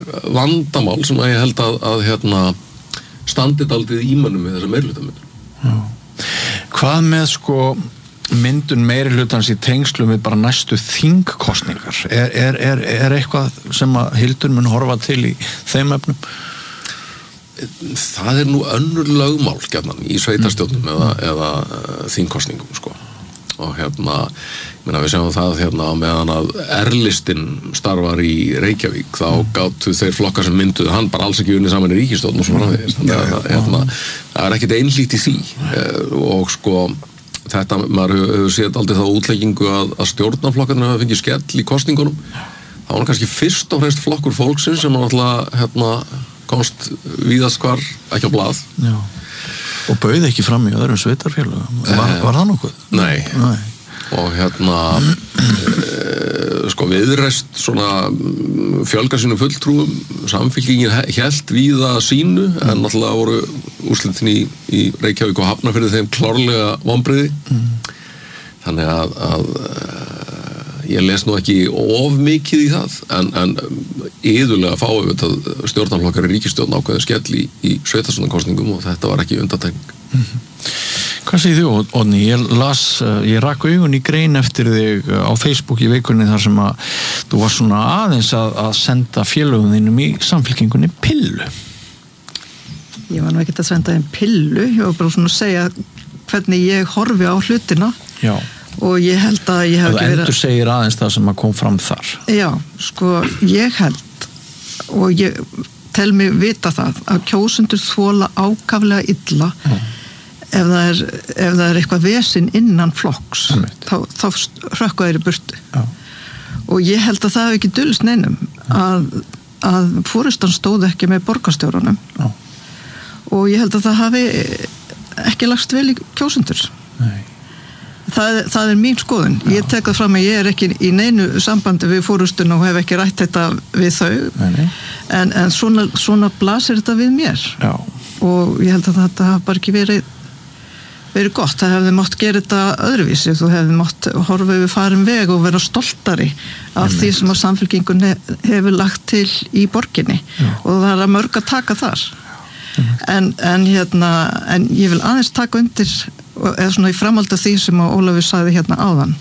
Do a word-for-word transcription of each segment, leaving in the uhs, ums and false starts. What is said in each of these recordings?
vandamál sem að ég held að, að hérna, standi daldið í mönnum við þessa meirihlutamyndun. Hvað með sko myndun meirihlutans í tengslum við bara næstu þingkosningar? Er, er, er, er eitthvað sem að Hildur mun horfa til í þeim efnum? Það er nú önnur lögmál gjarnan í sveitarstjórnum mm. eða, eða uh, þingkosningum sko. Og hérna, ég meina við sjáum það hérna á meðan að R-listinn starfar í Reykjavík, þá mm. gátu þeir flokkar sem mynduðu hann bara alls ekki unni saman í ríkisstjórn og svo framvegis. Þannig að það, hérna, það er ekkert einhlít í því og sko þetta, maður hefur séð aldrei þá útleggingu að, að stjórnarflokkarnir hafa fengið skell í kosningunum. Það var kannski fyrst og fremst flokkur fólksins sem náttúrulega hérna komst víðast hvar ekki á blað. Já. Og bauð ekki fram í öðrum sveitarfélögum. Var, var það nokkuð? Nei. Nei. Og hérna e, sko viðreist svona fjölga sínum fulltrúum, Samfylkingin hélt víða sínu en náttúrulega voru úrslitin í, í Reykjavík og Hafnarfirði þeim klárlega vonbrigði. Mm. Þannig að, að ég les nú ekki of mikið í það en, en iðulega fáum við þetta stjórnarflokkar í ríkisstjórn ákveðin skell í, í sveitarstjórnarkosningum og þetta var ekki undantekning. Mm-hmm. Hvað segir þú, Oddný? Ég las, ég rak augun í grein eftir þig á Facebook í vikunni þar sem að þú var svona aðeins að, að senda félögum þínum í Samfylkingunni pillu. Ég var nú ekkert að senda þeim pillu, ég var bara svona að segja hvernig ég horfi á hlutina. Já. Og ég held að ég hef ekki verið... Þú endur segir aðeins það sem að kom fram þar. Já, sko, ég held og ég tel mig vita það að kjósendur þola ákaflega illa mm. ef, það er, ef það er eitthvað vesinn innan flokks, mm. þá, þá hrökkva þeir í burtu. Já. Og ég held að það hef ekki dulist neinum að, að forystan stóð ekki með borgarstjórunum. Já. Og ég held að það hafi ekki lagst vel í kjósendur. Nei. Það, það er mín skoðun. Já. Ég tek það fram að ég er ekki í neinu sambandi við fórustuna og hef ekki rætt þetta við þau. Nei. En, en svona, svona blasir þetta við mér. Já. Og ég held að þetta hafa bara ekki verið, verið gott. Það hefði mátt gera þetta öðruvísi. Þú hefði mátt horfa yfir farin veg og vera stoltari af Nei. Því sem að Samfylkingun hefur lagt til í borginni. Já. Og það er að mörg að taka þar. En, en, hérna, en ég vil aðeins taka undir eða svona í framhaldi af því sem að Ólafur sagði hérna áðan.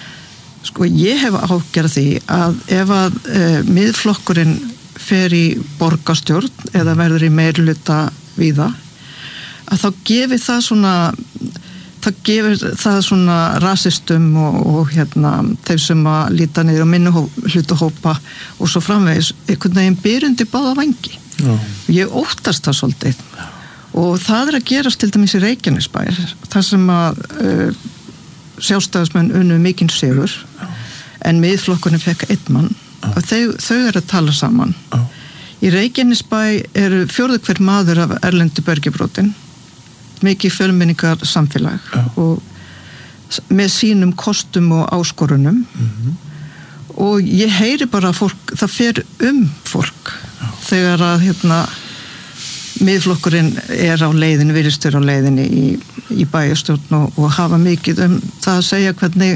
Sko ég hef ágjörð því að ef að e, miðflokkurinn fer í borgarstjórn eða verður í meirihluta víða að þá gefi það svona það gefur það svona rasistum og, og hérna þeir sem að líta niður á minnihlutahópa og svo framvegis einhvern veginn byrjundi báða vangi. Já. Ég óttast það svolítið og það er að gerast til dæmis í Reykjanesbæ þar sem að uh, sjálfstæðismenn unnu mikinn sigur Já. En miðflokkurinn fekk einn mann og þau, þau eru að tala saman. Já. Í Reykjanesbæ eru fjórði hver maður af erlendu bergjubrotin, mikið fjölmenningar samfélag Já. Og með sínum kostum og áskorunum mm-hmm. og ég heyri bara fólk, það fer um fólk Já. Þegar að hérna miðflokkurinn er á leiðinni, virðist vera á leiðinni í, í bæjarstjórn og, og hafa mikið um það að segja hvernig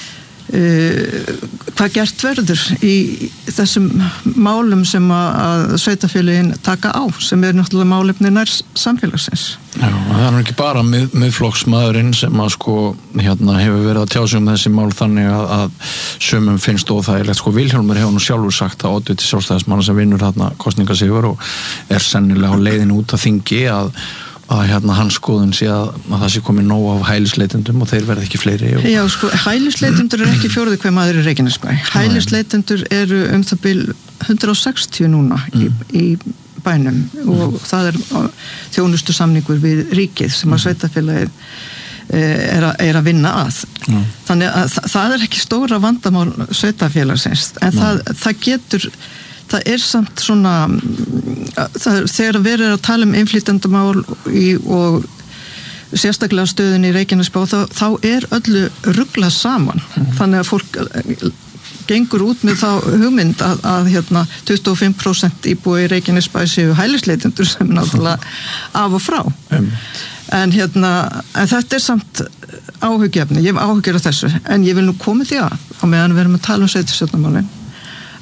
uh, hvað gert verður í þessum málum sem að, að sveitarfélögin taka á, sem er náttúrulega málefni nær samfélagsins. Já, það er ekki bara mið, miðflokksmaðurinn sem að sko hérna hefur verið að tjá sig um þessi mál þannig að, að sumum finnst óþægilegt. Sko Vilhjálmur hefur nú sjálfur sagt að oddviti sjálfstæðismanna sem vinnur þarna kosningasigur og er sennilega á leiðinu út að þingi að að hérna hans skoðun sé að, að það sé komið nóg af hælisleitendum og þeir verði ekki fleiri. Og... Já, sko, hælisleitendur er ekki fjórði hver maður í Reykjanesbæ. Hælisleitendur eru um það bil hundrað sextíu núna mm. í, í bænum mm. og það er þjónustu samningur við ríkið sem að sveitarfélagið er, a, er að vinna að. Mm. Þannig að það, það er ekki stóra vandamál sveitarfélagsins, en það, það getur það er samt svona það, þegar verið að tala um innflytjendamál í, og sérstaklega stöðin í Reykjanesbæ þá, þá er öllu ruglað saman mm. þannig að fólk gengur út með þá hugmynd að, að hérna, tuttugu og fimm prósent íbúi í Reykjanesbæ séu hælisleitendur sem er náttúrulega af og frá mm. en, hérna, en þetta er samt áhugjefni, ég hef áhugjur af þessu en ég vil nú koma því að á meðan við erum að tala um sveitarstjórnarmálin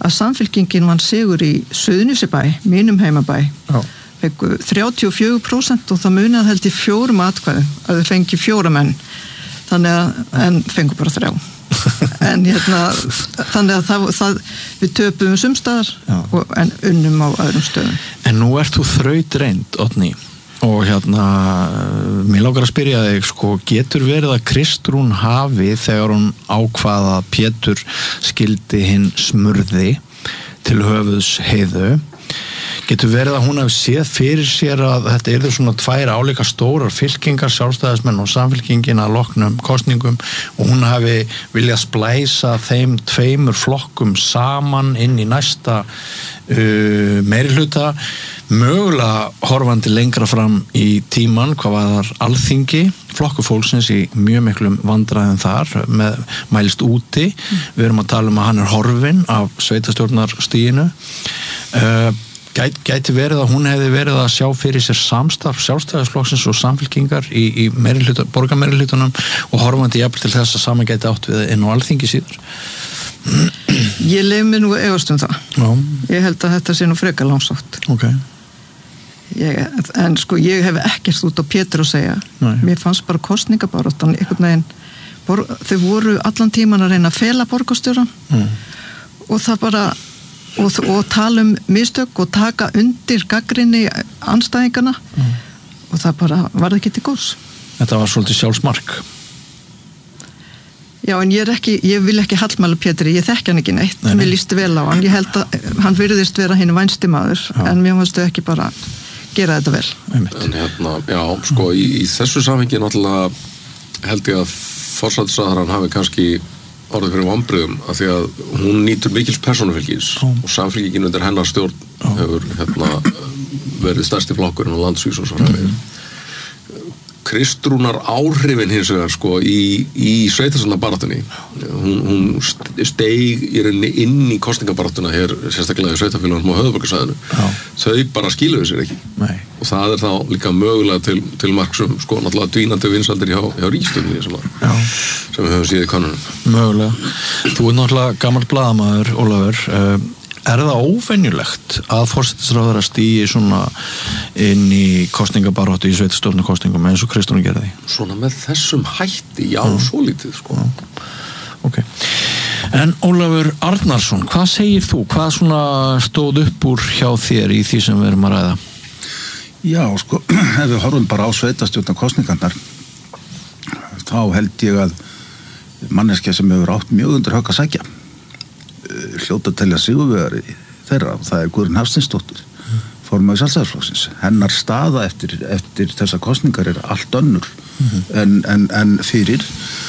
að Samfylkingin vann sigur í Suðurnesjabæ, mínum heimabæ, Já. fengu þrjátíu og fjögur prósent og það munaði held í fjórum atkvæðum að þau fengi fjóra menn, þannig að en fengu bara þrjá. En hérna, þannig að það, það við töpum sumstaðar og, en unnum á öðrum stöðum. En nú ert þú þrautreind, Oddný, og hérna, mér langar að spyrja þig, sko, getur verið að Kristrún hafi þegar hún ákvaða að Pétur skildi hinn smurði til höfuðs Heiðu, getur verið að hún hafi séð fyrir sér að þetta eru svona tvær álíka stórar fylkingar, sjálfstæðismenn og samfylkingin að loknum kosningum og hún hafi viljað splæsa þeim tveimur flokkum saman inn í næsta uh, meirihluta, mögulega horfandi lengra fram í tíman, hvað var þar Alþingi, flokkur fólksins í mjög miklum vandræðum þar, með mælst úti, mm. við erum að tala um að hann er horfinn af sveitarstjórnarstiginu. Uh, Gæti, gæti verið að hún hefði verið að sjá fyrir sér samstarf sjálfstæðisflokksins og samfylkingar í, í borgarmeirihlutunum og horfandi jafnvel til þess að saman gæti átt við inn á Alþingi síðar. Ég leif mér nú efast um það. Já. Ég held að þetta sé nú frekar langsátt. Ok. Ég, en sko ég hef ekkert út á Pétur að segja. Nei. Mér fannst bara kosningabaráttan einhvern veginn, bor, þau voru allan tíman að reyna að fela borgarstjóran mm. og það bara Og, og tala um mistök og taka undir gagnrýni andstæðingana mm. og það bara var ekki til góðs. Þetta var svolítið sjálfsmark. Já, en ég er ekki, ég vil ekki hallmæla Pétri, ég þekki hann ekki neitt, nei, nei. Mér líst vel á hann, ég held að hann virðist vera hinn vænsti maður, já. En mér fannst þau ekki bara gera þetta vel. En hérna, já, sko, í, í þessu samhengi náttúrulega held ég að forsætisráðherrann hafi kannski orðið fyrir vonbrigðum af því að hún nýtur mikils persónufylgis oh. og samfylkingin undir hennar stjórn oh. hefur hérna, verið stærsti flokkurinn á landsvísu og svo mm. Kristrúnar áhrifin hins vegar sko í, í sveitarstjórnarbaráttunni hún, hún steig í rauninni inn í kosningabaráttuna hér sérstaklega í sveitarfélagum á höfuðborgarsvæðinu oh. þau bara skiluðu sér ekki Nei. Og það er þá líka mögulega til, til marksum sko náttúrulega dvínandi vinsaldir hjá, hjá ríkisstjórninni sem, sem við höfum síðið í kannunum. Mögulega. Þú er náttúrulega gamall blaðamaður, Ólafur. Uh, er það óvenjulegt að forsætisráðherra stígi svona inn í kosningabaráttu í sveitarstjórnarkosningum eins og Kristrún gerði? Svona með þessum hætti, já, mm. svo lítið sko. Já. Ok. En Ólafur Arnarsson, hvað segir þú? Hvað svona stóð upp úr hjá þér í því sem við erum að ræða? Já, sko, ef við horfum bara á sveitarstjórnarkosningarnar þá held ég að manneskja sem hefur átt mjög undir högg að sækja hljóta að telja sigurvegari þeirra og það er Guðrún Hafsteinsdóttir mm. formaður Sjálfstæðisflokksins. Hennar staða eftir, eftir þessa kosningar er allt önnur mm. en, en, en fyrir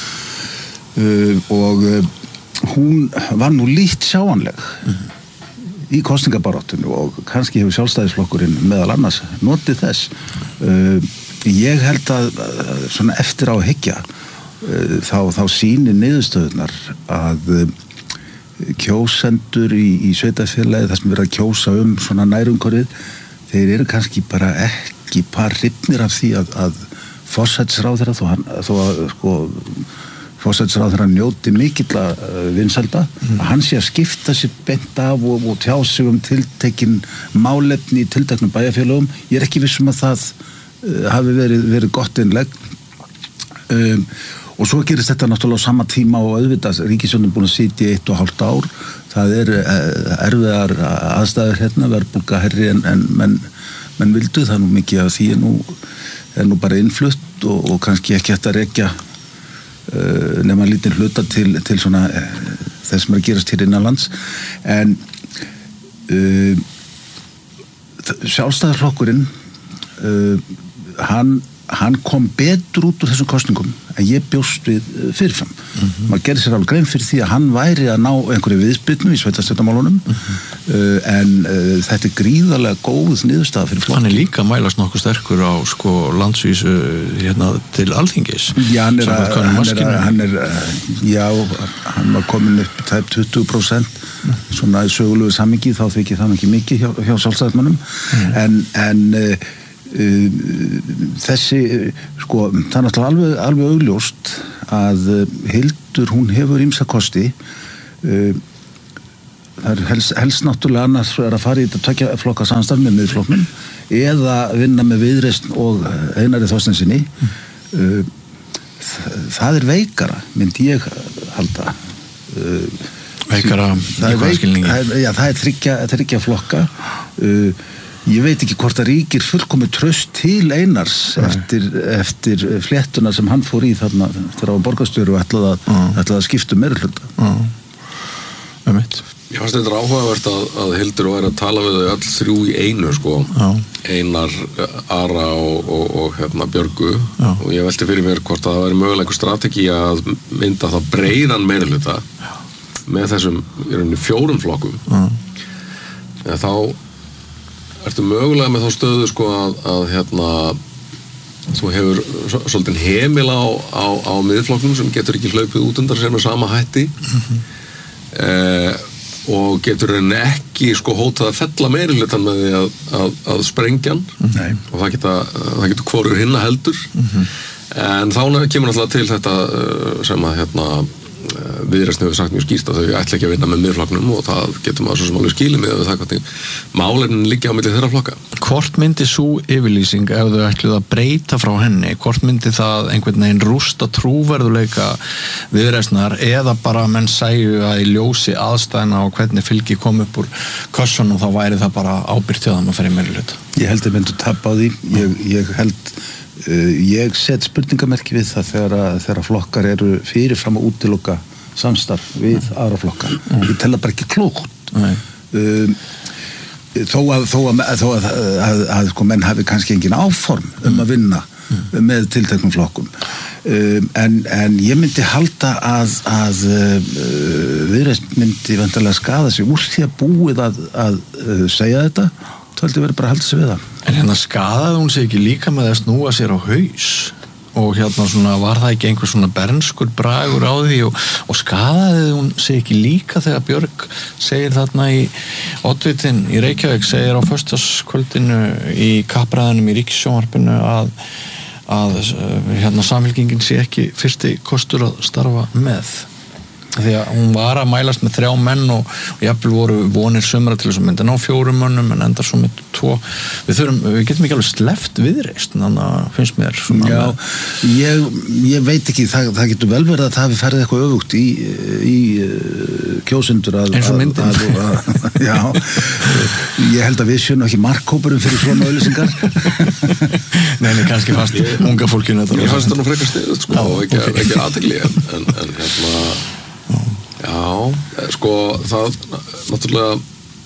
uh, og uh, hún var nú lítt sjáanleg mm. í kosningabaráttunni og kannski hefur Sjálfstæðisflokkurinn meðal annars notið þess. Uh, ég held að uh, svona eftir á að hyggja uh, þá, þá sýnir niðurstöðunar að uh, kjósendur í, í sveitarfélagi þar sem verið að kjósa um svona nærumhverfið, þeir eru kannski bara ekki par hrifnir af því að, að forsætisráðherra þó, hann, þó að sko forsætisráðherra njóti mikilla uh, vinselda, mm. að hann sé að skipta sér bent af og, og tjá sig um tiltekin málefni í tilteknum bæjarfélagum. Ég er ekki viss um að það uh, hafi verið, verið gott innlegg. Um, og svo gerist þetta náttúrulega á sama tíma og auðvitað ríkisstjórnin búin að sitja í eitt og hálft ár. Það er erfiðar aðstæður hérna, verðbólga herri en, en menn, menn vildu, það er nú mikið af því er nú, er nú bara innflutt og, og kannski ekki hægt að rekja uh, nema lítinn hluta til, til svona uh, þess sem er að gerast hér innanlands. En uh, Sjálfstæðisflokkurinn uh, hann hann kom betur út úr þessum kosningum en ég bjóst við fyrirfram. Mm-hmm. Maður gerði sér alveg grein fyrir því að hann væri að ná einhverju viðspyrnu í sveitarstjórnarmálunum mm-hmm. uh, en uh, þetta er gríðarlega góð niðurstaða fyrir flokki. Hann er líka mælast nokkuð sterkur á sko landsvísu hérna til Alþingis. Já, hann er að, hann er, að, hann er að, já, hann var komin upp tæp tuttugu prósent mm. svona í sögulegu samhengi, þá þykir það ekki mikið hjá, hjá sjálfstæðismönnum mm. en, en uh, Uh, þessi, sko, það er náttúrulega alveg, alveg augljóst að uh, Hildur, hún hefur ýmsa kosti uh, það er helst, helst náttúrulega annars er að fara í þetta tvekja flokka samstarf með miðflokknum eða vinna með Viðreisn og Einari Þorsteinsyni mm. það er veikara myndi ég halda veikara í hvað skilningi? Já, það er þriggja, þriggja flokka ég veit ekki hvort að ríkir fullkomið traust til Einars eftir, eftir fléttuna sem hann fór í þarna þegar á borgarstjóru og ætlaði að, mm. ætlaði að skipta meirihluta mm. um mitt Ég fannst þetta áhugavert að, að Hildur væri að tala við þau öll þrjú í einu sko. Einar, Ara og, og, og hérna, Björgu Já. Og ég velti fyrir mér hvort að það væri mögulega einhver strategi að mynda það breiðan meirihluta með þessum í rauninni fjórum flokkum eða þá ertu mögulega með þá stöðu sko að, að hérna þú hefur svolítið heimil á, á, á miðflokknum sem getur ekki hlaupið út undan sér með sama hætti mm-hmm. eh, og getur henni ekki sko hótað að fella meirihlutan með því að, að, að sprengja hann mm-hmm. og það geta, það getur hvorur hinna heldur mm-hmm. en þá kemur náttúrulega til þetta sem að hérna Viðreisn hefur sagt mjög skýrt að þau ætla ekki að vinna með miðflokknum og það getur maður svo sem alveg skilið með það hvernig málefnin liggja á milli þeirra flokka. Hvort myndi sú yfirlýsing ef þau ætluð að breyta frá henni, hvort myndi það einhvern veginn rústa trúverðuleika Viðreisnar eða bara menn sæju að í ljósi aðstæðna og hvernig fylgi kom upp úr kössunum þá væri það bara ábyrgt hjá þeim að fara í meirihluta? Ég held að myndu tapa á því, ég, ég held Uh, ég set spurningamerki við það þegar, að, þegar að flokkar eru fyrirfram að útiloka samstarf við mm. aðra flokkar. Mm. Ég tel það bara ekki klókt. Mm. Uh, þó að, þó að, þó að, að, að, að sko, menn hafi kannski engin áform um að vinna mm. með tilteknum flokkum. Um, en, en ég myndi halda að, að uh, Viðreisn myndi vantarlega skaða sig úr því að búið að, að uh, segja þetta. Það heldur verið bara að halda sig við það. En hérna skaðaði hún sig ekki líka með að snúa sér á haus og hérna svona var það ekki einhver svona bernskur bragur á því og, og skaðaði hún sig ekki líka þegar Björg segir þarna í oddvitin í Reykjavík segir á föstudagskvöldinu í kappræðinum í Ríkissjónvarpinu að, að hérna samfylkingin sé ekki fyrsti kostur að starfa með því að hún var að mælast með þrjá menn og, og jafnvel voru vonir sumra til þess að mynda ná fjórum mönnum en endar svo með tvo við, þurfum, við getum ekki alveg sleppt Viðreisn þannig að finnst mér Já, ég, ég veit ekki það, það getur vel verið að það hafi ferið eitthvað öfugt í, í kjósendur að, eins og myndin að, að, að, Já, ég held að við sjöum ekki markhópurum fyrir svona auðlýsingar Nei, nei, kannski fast unga fólkinu Ég fannst þetta nú frekar sniðut sko, og ekki, ekki athygli en, en, en hérna Já, sko það náttúrulega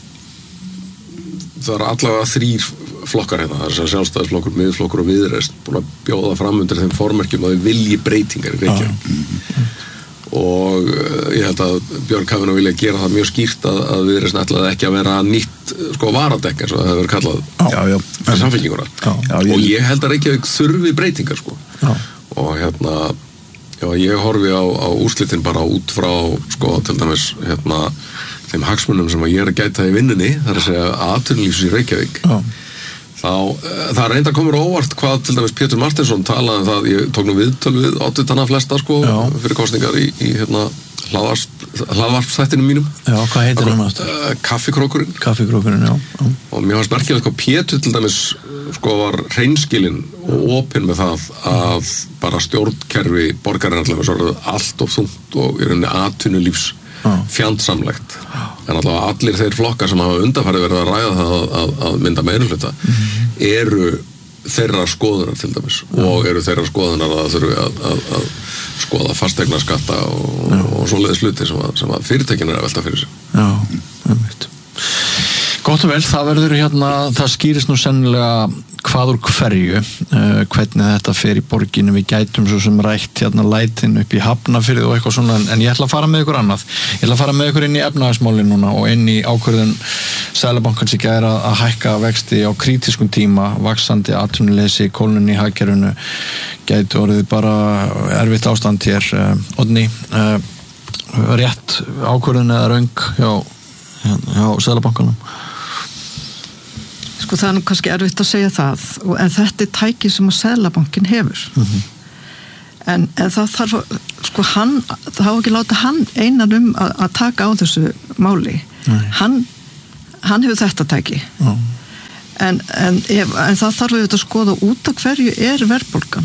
það er allavega þrýr flokkar hérna, það er sjálfstæðisflokkur, miðflokkur og Viðreisn búin að bjóða fram undir þeim formerkjum að þau vilji breytingar í Reykjavík ah. og ég held að Björg hafi nú vilja gera það mjög skýrt að, að Viðreisn ætlaði ekki að vera nýtt sko varadekk eins og það hefur verið kallað já, já. fyrir samfylkinguna og ég held að Reykjavík þurfi breytingar sko já. Og hérna Já, ég horfi á, á úrslitin bara út frá, sko, til dæmis, hérna, þeim hagsmunum sem að ég er að gæta í vinninni, það er að segja atvinnulífs í Reykjavík. Já. Þá, það reyndar komur óvart hvað, til dæmis, Pétur Martinsson talaði um það, ég tók nú viðtöl við oddvitana flesta, sko, Já. Fyrir kosningar í, í hérna, hlaðvarpsþættinum mínum. Já, hvað heitir hann aftur? Uh, Kaffikrókurinn. Kaffikrókurinn, já. já. Og mér fannst merkilegt hvað Pétur, til dæmis, sko, var hreinskilinn og opinn með það að bara stjórnkerfi borgarinn allavega allt of þungt og í rauninni atvinnulífs fjandsamlegt en allavega allir þeir flokkar sem hafa undanfarið verið að ræða það að, að, að mynda meirihluta mm-hmm. eru þeirra skoðunar til dæmis Já. Og eru þeirra skoðunar að þurfi að, að, að skoða fasteignaskatta og, og svoleiðis hluti sem að, sem að fyrirtækin er að velta fyrir sig Já, ég veit Gott og vel, það verður hérna, það skýrist nú sennilega hvað úr hverju, uh, hvernig þetta fer í borginu, við gætum svo sem rætt hérna lætin upp í Hafnarfirði og eitthvað svona, en, en ég ætla að fara með ykkur annað, ég ætla að fara með ykkur inn í efnahagsmálin núna og inn í ákvörðun Seðlabankans í gær að, að hækka vexti á krítiskum tíma, vaxandi atvinnuleysi, kólnun í hagkerfinu, gæti orðið bara erfitt ástand hér, uh, Oddný, uh, rétt ákvörðun eða röng hjá, hjá Seðlabankanum? Sko það er nú kannski erfitt að segja það en þetta er tæki sem að Seðlabankin hefur mm-hmm. en, en það þarf sko hann, það hafa ekki láta hann einan um að, að taka á þessu máli hann, hann hefur þetta tæki Já. en, en, ef, en það þarf auðvitað að skoða út af hverju er verðbólgan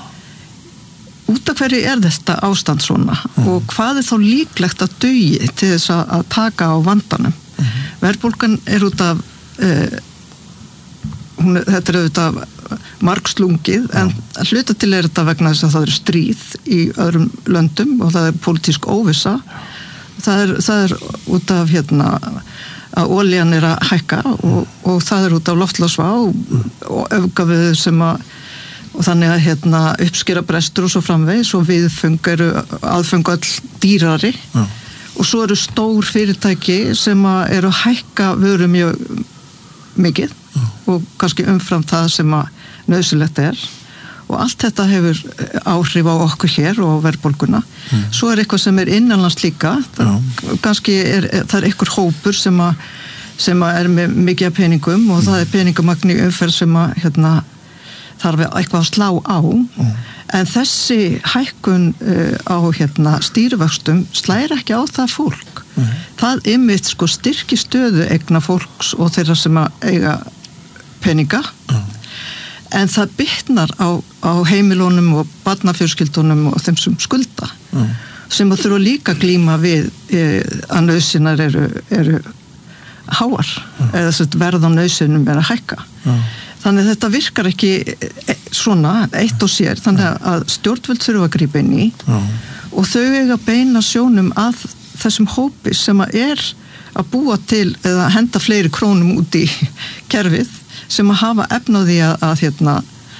út af hverju er þetta ástand svona mm. og hvað er þá líklegt að dugi til þess að, að taka á vandanum mm. verðbólgan er út af uh, hún, þetta er auðvitað margslungið en mm. hluta til er þetta vegna þess að það er stríð í öðrum löndum og það er pólitísk óvissa það er, það er út af hérna að olían er að hækka og, og það er út af loftslagsvá og, og öfgaveður sem að og þannig að hérna uppskera brestur og svo framvegis og viðföng eru aðföng all dýrari ja. Og svo eru stór fyrirtæki sem að eru að hækka vöru mjög mikið ja. Og kannski umfram það sem að nauðsynlegt er og allt þetta hefur áhrif á okkur hér og verðbólguna mm. Svo er eitthvað sem er innanlands líka það, ja. Kannski er það er einhver hópur sem að, sem að er með mikið peningum og mm. það er peningamagn í umferð sem að hérna þarf eitthvað að slá á mm. en þessi hækkun uh, á hérna, stýrivöxtum slæri ekki á það fólk mm. það ymmit sko styrki stöðu eigna fólks og þeirra sem að eiga peninga mm. en það bitnar á, á heimilunum og barnafjölskyldunum og þeim sem skulda mm. sem að þurfa líka að glíma við uh, að nauðsynjar eru, eru háar mm. eða þess að verð á nauðsynjum er að hækka mm. Þannig að þetta virkar ekki svona eitt og sér, þannig að stjórnvöld þurfa að grípa inn í Já. Og þau eiga beina sjónum að þessum hópi sem að er að búa til eða henda fleiri krónum út í kerfið sem að hafa efnaði að, að, hérna,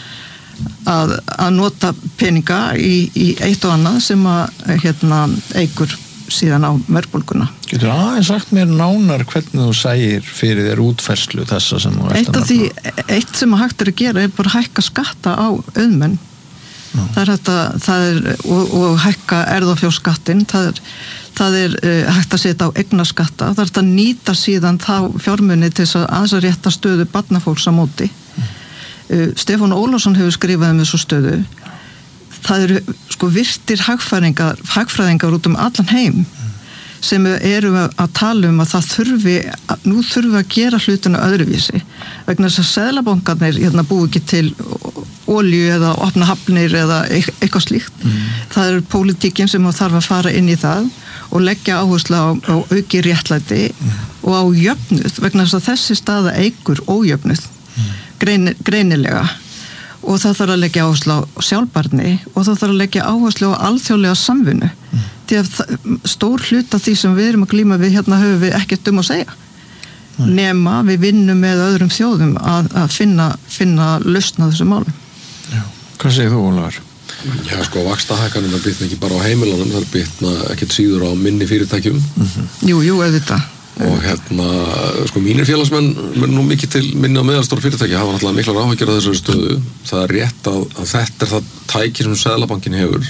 að, að nota peninga í, í eitt og annað sem að hérna, eigur síðan á verðbólguna. Getur aðeins sagt mér nánar hvernig þú segir fyrir þér útfærslu þessa sem þú eitt af því, eitt sem að hægt er að gera er bara að hækka skatta á auðmenn no. það er þetta það er, og, og hækka erfðafjárskattin það er, það er uh, hægt að setja á eignaskatta það er þetta að nýta síðan þá fjármuni til þess að aðeins að rétta stöðu barnafólks á móti mm. uh, Stefán Ólafsson hefur skrifað um þessu stöðu það eru sko virtir hagfræðingar, hagfræðingar út um allan heim sem eru að tala um að það þurfi, nú þurfi að gera hlutinu öðruvísi vegna þess að seðlabankarnir hérna búi ekki til olíu eða opna hafnir eða eitthvað slíkt mm. það er pólitíkin sem þarf að fara inn í það og leggja áherslu á, á auki réttlæti mm. og á jöfnuð vegna þess að þessi staða eigur ójöfnuð mm. grein, greinilega og það þarf að leggja áherslu á sjálfbarni og það þarf að leggja áherslu á alþjóðlega samvinnu mm. því að stór hluta því sem við erum að glíma við hérna höfum við ekkert um að segja mm. nema við vinnum með öðrum þjóðum að, að finna, finna lausn á þessu málum. Já. Hvað segir þú, Ólafur? Já, sko, vaxtahækkanum er bitna ekki bara á heimilunum, það er bitna ekkert síður á minni fyrirtækjum. Mm-hmm. Jú, jú, auðvitað. Og hérna, sko, mínir félagsmenn mér nú mikið til minni á meðalstóra fyrirtæki hafa náttúrulega miklar áhyggjur af þessari stöðu. Það er rétt að, að þetta er það tæki sem Seðlabankinn hefur.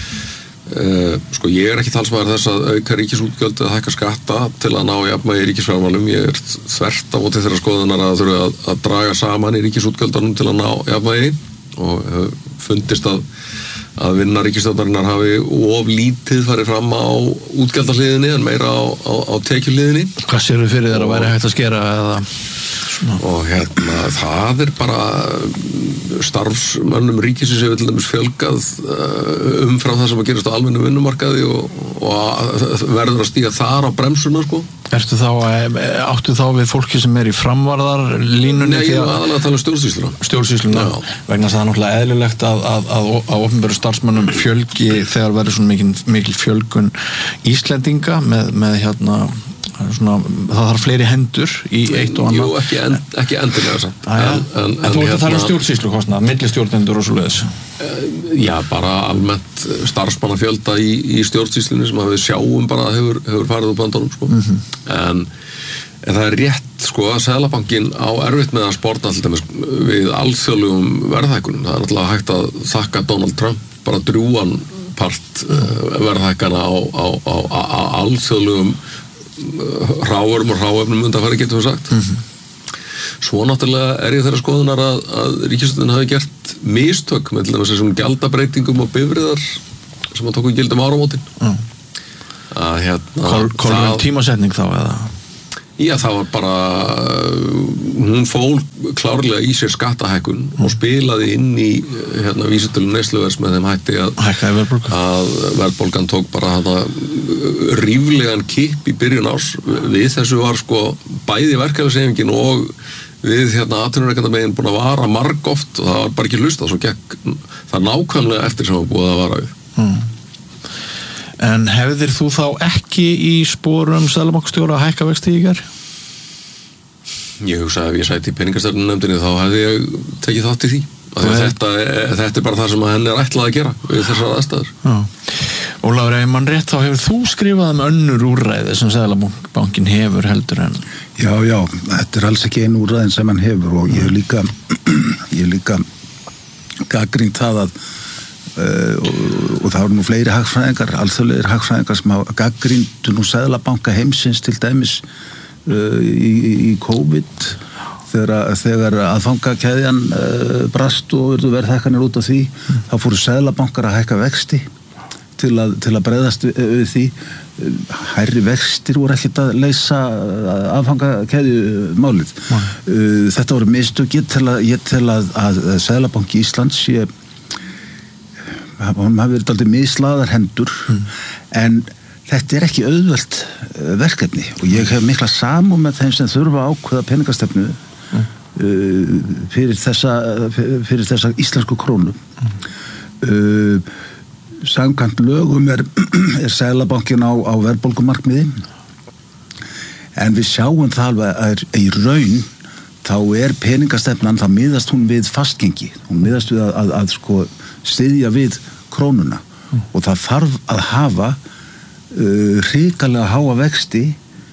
Uh, sko, ég er ekki talsmaður þess að auka ríkisútgjöld eða hækka skatta til að ná jafnvægi í ríkisfjármálum. Ég er þvert á móti þeirra skoðunar að þurfa að, að draga saman í ríkisútgjöldunum til að ná jafnvægi og uh, fundist að að vinna ríkisstjórnarinnar hafi of lítið farið fram á útgjaldahliðinni en meira á, á, á tekjuhliðinni. Hvað séu þið fyrir þér að væri hægt að skera eða svona? Og hérna, það er bara starfsmönnum ríkisins hefur til dæmis fjölgað umfram það sem að gerast á almennum vinnumarkaði og, og verður að stíga þar á bremsuna, sko. Ertu þá, áttu þá við fólki sem er í framvarðar línunni? Nei, ég er aðalega að tala um stjórnsýsluna. Stjórnsýsluna, vegna þess að það er náttúrulega eðlilegt að, að, að, að opinberu starfsmönnum fjölgi þegar verður svona mikil, mikil fjölgun Íslendinga með, með hérna, svona, það þarf fleiri hendur í eitt og annað. Jú, ekki, end, ekki endurlega samt. En, en, en, en þú ert að tala um stjórnsýslukostnað, millistjórnendur og svo leiðis? Já, bara almennt starfsmannafjölda í, í stjórnsýslunni sem við sjáum bara hefur, hefur farið úr böndunum, sko. Mm-hmm. en, en það er rétt, sko, að Seðlabankinn á erfitt með að sporta alltaf við alþjóðlegum verðhækkunum. Það er náttúrulega hægt að þakka Donald Trump bara drjúan part uh, verðhækkana á, á, á, á, á alþjóðlegum hráörum og hráefnum undanfæri, getum við sagt. Mm-hmm. Svo náttúrulega er ég þeirra skoðunar að, að ríkisstjórnin hafi gert mistök með til dæmis þessum gjaldabreitingum og bifriðar sem að tóku gildum áramótin. Mm. Að hérna Kol, Kolum tímasetning þá eða? Já, það var bara hún fól klárlega í sér skattahækkun mm. og spilaði inn í hérna vísitölu neysluverðs með þeim hætti að, að verðbólgan tók bara hana ríflegan kipp í byrjun árs. Við þessu var sko bæði verkefnishreyfingin og við hérna atvinnurekendamegin búin að vara margoft og það var bara ekki hlustað, svo gekk það nákvæmlega eftir sem var búið að vara við. Mm. En hefðir þú þá ekki í sporum seðlabankastjóra að hækka vexti í gær? Ég hugsa að ef ég sæti í peningastefnunefndinni þá hefði ég tekið þátt í því. Þetta, þetta er bara það sem henni er ætlað að gera við þessar aðstæður. Já. Ólafur, ef mann rétt þá hefur þú skrifað um önnur úrræði sem Seðlabankin hefur heldur en... Já, já, þetta er alls ekki einu úrræðin sem hann hefur og ég hef líka, ég hef líka gagnrýnt það að Uh, og, og það eru nú fleiri hagfræðingar, alþjóðlegir hagfræðingar sem hafa gagnrýndu nú Seðlabanka heimsins til dæmis uh, í, í COVID þegar, þegar aðfangakeðjan uh, brast og verður verðhækkanir út af því mm. þá fóru Seðlabankar að hækka vexti til að, til að bregðast við, við því hærri vextir voru ekkert að leysa aðfangakeðju málið mm. uh, þetta voru mistök ég tel að, ég tel að, að Seðlabanki Íslands sé hún hafi verið dálítið mislaðar hendur mm. en þetta er ekki auðvelt verkefni og ég hef mikla samúð með þeim sem þurfa að ákveða peningastefnu mm. uh, fyrir þessa fyrir þessa íslensku krónu mm. uh, samkvæmt lögum er, er Seðlabankinn á, á verðbólgumarkmiði en við sjáum það alveg að í raun þá er peningastefnan, þá miðast hún við fastgengi, hún miðast við að, að, að sko styðja við krónuna mm. og það þarf að hafa uh, hrikalega háa vexti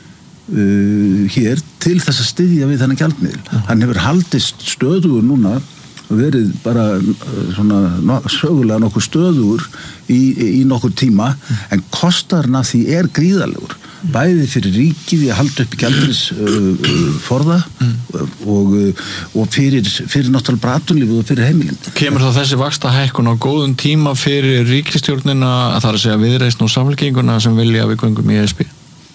uh, hér til þess að styðja við þennan gjaldmiðil. Mm. Hann hefur haldist stöðugur núna og verið bara uh, svona no, sögulega nokkuð stöðugur í, í nokkur tíma mm. en kostarinn af því er gríðalegur. Bæði fyrir ríkið í að halda upp í gjaldmiðils uh, forða mm. og, og fyrir, fyrir náttúrulega bratunlífið og fyrir heimilin. Kemur þá þessi vaxtahækkun á góðum tíma fyrir ríkisstjórnina að það er að segja Viðreisn og Samfylkinguna sem vilja að við göngum í E S B?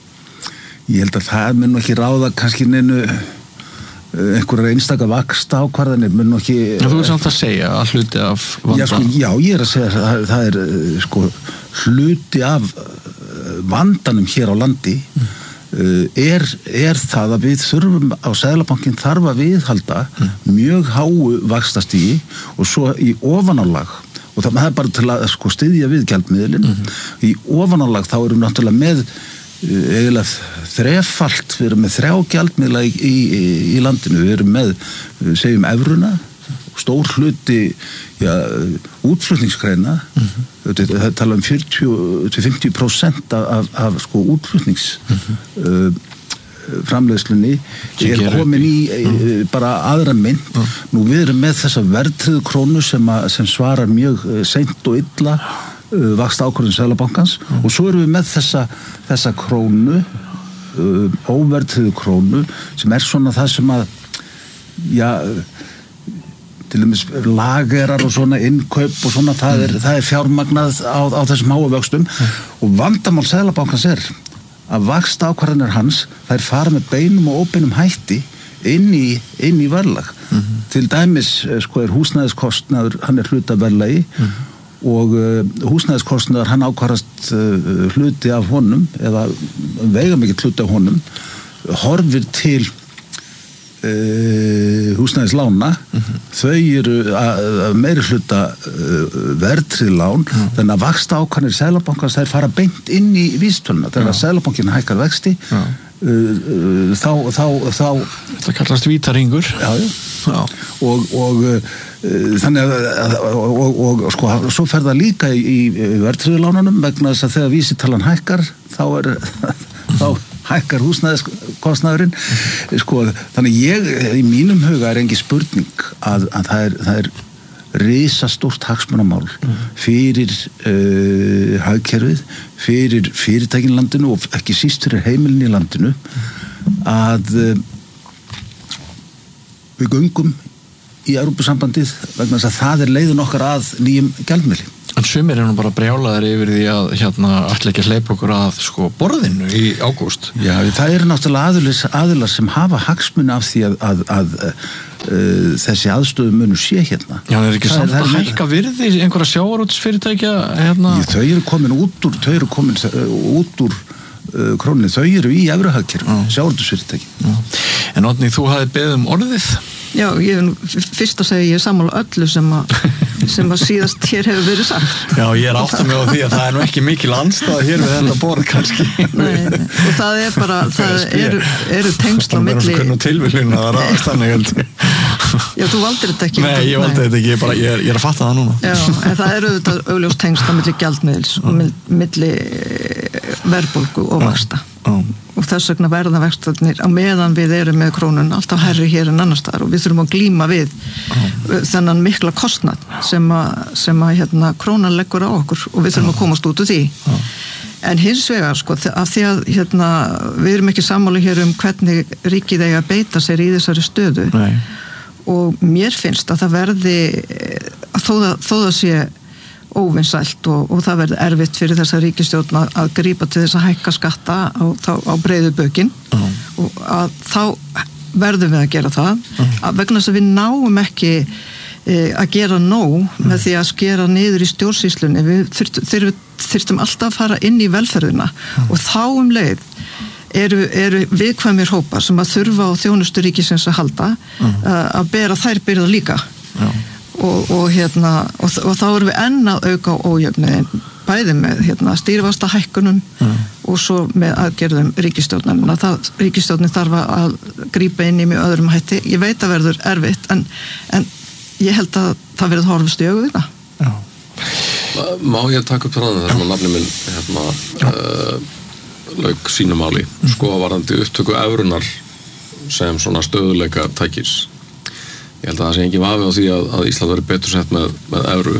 Ég held að það mun ekki ráða kannski neinu einhverjar einstaka vaxta ákvarðanir mun ekki... En þú veist samt að segja að hluti af vanda... Já, sko, já, ég er að segja að það er sko hluti af vandanum hér á landi mm. uh, er, er það að við þurfum á Seðlabankinn þarf að viðhalda mm. mjög háu vaxtastígi og svo í ofanálag og það, það er bara til að sko styðja við gjaldmiðlinn mm. í ofanálag þá erum við náttúrulega með uh, eiginlega þrefalt við erum með þrjá gjaldmiðla í, í, í landinu, við erum með segjum evruna stór hluti ja, útflutningsgreina mm-hmm. það tala um fjörutíu til fimmtíu prósent af, af sko útflutnings mm-hmm. uh, framleiðslunni er komin í mm-hmm. bara aðra mynd mm-hmm. nú við erum með þessa verðtryggðu krónu sem, að, sem svarar mjög uh, seint og illa uh, vaxta ákvörðun Seðlabankans mm-hmm. og svo erum við með þessa, þessa krónu uh, óverðtryggðu krónu sem er svona það sem að já til dæmis lagerar og svona innkaup og svona, það er, það er fjármagnað á, á þessum háu vöxtum mm. og vandamál Seðlabankans er að vaxta ákvarðanir hans, þær fara með beinum og óbeinum hætti inn í, inn í verðlag. Mm-hmm. Til dæmis sko er húsnæðiskostnaður, hann er hluti af verðlagi mm-hmm. og uh, húsnæðiskostnaður, hann ákvarðast uh, hluti af honum eða veigamikill hluti af honum, horfir til Uh, húsnæðislána mm-hmm. þau eru að meiri hluta uh, verðtryggð lán mm. þannig að vaxta ákvarðanir Seðlabankans þær fara beint inn í vísitöluna þegar Seðlabankinn hækkar vexti uh, uh, þá, þá, þá þetta kallast vítaringur já, já. Já. og, og uh, þannig að og, og, og sko, svo fer það líka í, í verðtryggðu lánunum vegna þess að þegar vísitalan hækkar þá er þá hækkar húsnæðiskostnaðurinn sko, þannig ég, í mínum huga er engi spurning að, að það er, það er risastórt hagsmunamál fyrir uh, hagkerfið, fyrir fyrirtækin í landinu og ekki síst fyrir heimilin í landinu að uh, við göngum í Evrópusambandið vegna þess að það er leiðin okkar að nýjum gjaldmiðli En sumir er nú bara brjálaðir yfir því að hérna ætla ekki að hleypa okkur að sko borðinu í ágúst. Já, það eru náttúrulega aðilar, aðilar sem hafa hagsmuni af því að, að, að uh, þessi aðstöðu munu sé hérna. Já, það er ekki samt að hækka virði einhverja sjávarútvegsfyrirtækja hérna. Þau eru komin út úr, þau eru komin uh, út úr uh, króninni, þau eru í efruhagkerfinu, sjávarútvegsfyrirtæki. En Oddný, þú hafði beðið um orðið? Já, ég er fyrst að segja ég er sammála öllu sem að, sem að síðast hér hefur verið sagt. Já, ég er átt að mig á því að það er nú ekki mikil andstaða hér við þetta borð kannski. Nei, nei, og það er bara, það eru, eru tengsl á milli. Það er svona tilvílun að það ráðast þannig held. Já, þú valdir þetta ekki. Nei, ég valdi þetta ekki, ég, bara, ég, er, ég er að fatta það núna. Já, en það eru auðvitað augljós tengsl á milli gjaldmiðils og milli verðbólgu og vaxta. Mm. Og þess vegna verða vextarnir á meðan við erum með krónun alltaf hærri hér en annars staðar og við þurfum að glíma við mm. þennan mikla kostnað sem að, sem að hérna, krónan leggur á okkur og við þurfum að komast út úr því. Mm. En hins vegar, sko, af því að hérna, við erum ekki sammála hér um hvernig ríkið eiga að beita sér í þessari stöðu. Nei. Og mér finnst að það verði að þó það, þó það sé óvinsælt og, og það verði erfitt fyrir þessa ríkisstjórn að, að grípa til þess að hækka skatta á, á breiðu bökin uh-huh. og að þá verðum við að gera það uh-huh. að vegna þess að við náum ekki e, að gera nóg uh-huh. með því að skera niður í stjórnsýslunni við þyrftum, þyrftum alltaf að fara inn í velferðina uh-huh. og þá um leið eru, eru viðkvæmir hópar sem að þurfa á þjónustu ríkisins að halda uh-huh. að bera þær byrða líka uh-huh. Og, og, hérna, og, og þá erum við enn að auka ójöfniðin bæði með hérna, stýrivaxtahækkunum mm. og svo með aðgerðum ríkisstjórnarna. Það, ríkisstjórnin þarf að grípa inn í mjög öðrum hætti. Ég veit að verður erfitt en, en ég held að það verður horfst í augu við það. Má ég taka upp þarna þar sem að nafni minn hérna, uh, lauk sínumáli mm. sko varðandi upptöku evrunar sem svona stöðuleika tækis. Ég held að það sé engin vafi á því að, að Ísland verður betur sett með, með evru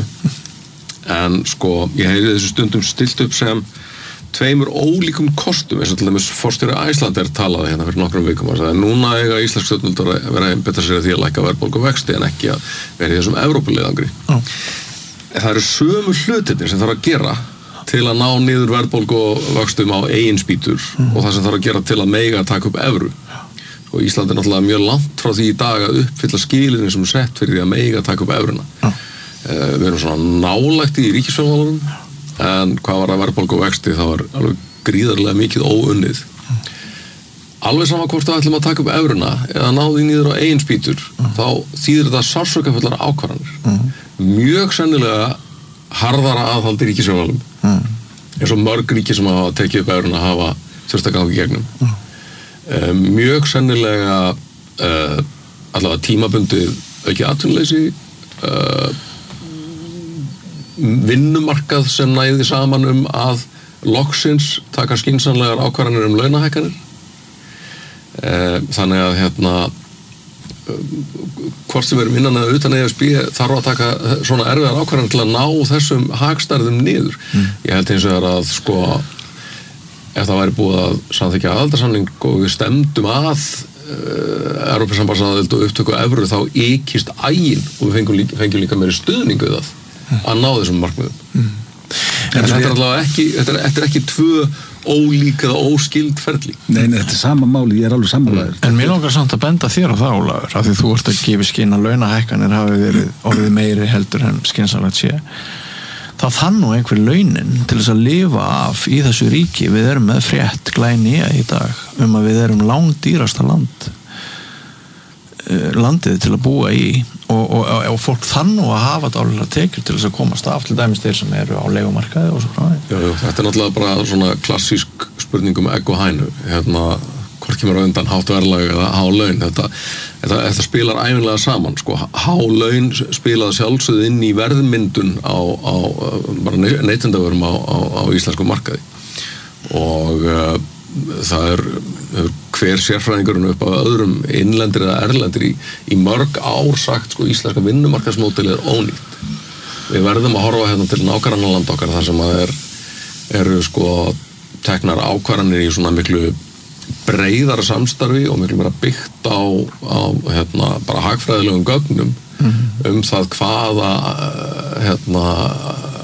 en sko ég heyri þessu stundum stilt upp sem tveimur ólíkum kostum eins og til dæmis forstjóri Icelandair talaði hérna fyrir nokkrum vikum og sagði núna eiga íslensk stjórnvöld að vera að betra sér að því að lækka verðbólgu og vexti en ekki að vera í þessum Evrópuleiðangri. Oh. Það eru sömu hlutirnir sem þarf að gera til að ná niður verðbólgu og vöxtum á eigin spýtur mm. og það sem þarf að gera til að mega að taka upp evru. Og Ísland er náttúrulega mjög langt frá því í dag að uppfylla skilirinn sem er sett fyrir því að mega að taka upp evruna. Ja. Uh, við erum svona nálægt í ríkisfjármálunum en hvað var að verðbólgu og vexti þá er alveg gríðarlega mikið óunnið. Ja. Alveg sama hvort við ætlum að taka upp evruna eða ná því niður á eigin spýtur ja. Þá þýðir þetta sársaukafullar ákvarðanir. Ja. Mjög sennilega harðara aðhald í ríkisfjármálum ja. Eins og mörg ríki sem hafa tekið upp evruna hafa þurft að ganga í gegnum. Ja. Uh, mjög sennilega uh, allavega tímabundið aukið atvinnuleysi uh, vinnumarkað sem næði saman um að loksins taka skynsamlegar ákvarðanir um launahækkanir uh, þannig að hérna uh, hvort sem við erum innan eða utan E S B þarf að taka svona erfiðar ákvarðanir til að ná þessum hagstærðum niður mm. Ég held eins og það að sko ef það væri búið að samþykkja aðildarsamning og við stemdum að uh, Evrópusambandsaðild og upptöku evru þá ykist ægin og við fengjum líka, fengjum líka meiri stuðningu við það mm. að ná þessum markmiðum. Mm. En þetta er allavega ekki, þetta er, þetta er ekki tvö ólík eða óskild ferli. Nei, nei, þetta er sama máli, ég er alveg sammálaður. En mér langar samt að benda þér á það, Ólafur, af því þú ert að gefa skyn að launahækkanir hafi verið orðið meiri heldur en skynsamlegt sé. Það þann nú einhver launin til þess að lifa af í þessu ríki. Við erum með frétt glæni í dag um að við erum langdýrasta land landið til að búa í og, og, og fólk þann nú að hafa dálilega tekjur til þess að komast af til dæmis þeir sem eru á leigumarkaði og svo frá því. Þetta er náttúrulega bara svona klassísk spurning um egg og hænu hérna hvort kemur á undan hátt verðlag eða há laun þetta, þetta, þetta spilar ævinlega saman sko, há laun spilaði sjálfsögð inn í verðmyndun á, á bara neytendavörum á, á, á íslensku markaði og uh, það er hver sérfræðingurinn upp af öðrum innlendir eða erlendir í, í mörg ár sagt sko íslenska vinnumarkaðsmódeli er ónýtt við verðum að horfa hérna til nágrannaland okkar þar sem að er, eru sko teknar ákvarðanir í svona miklu breiðara samstarfi og miklu meira byggt á, á hérna, bara hagfræðilegum gögnum mm-hmm. um það hvaða hérna,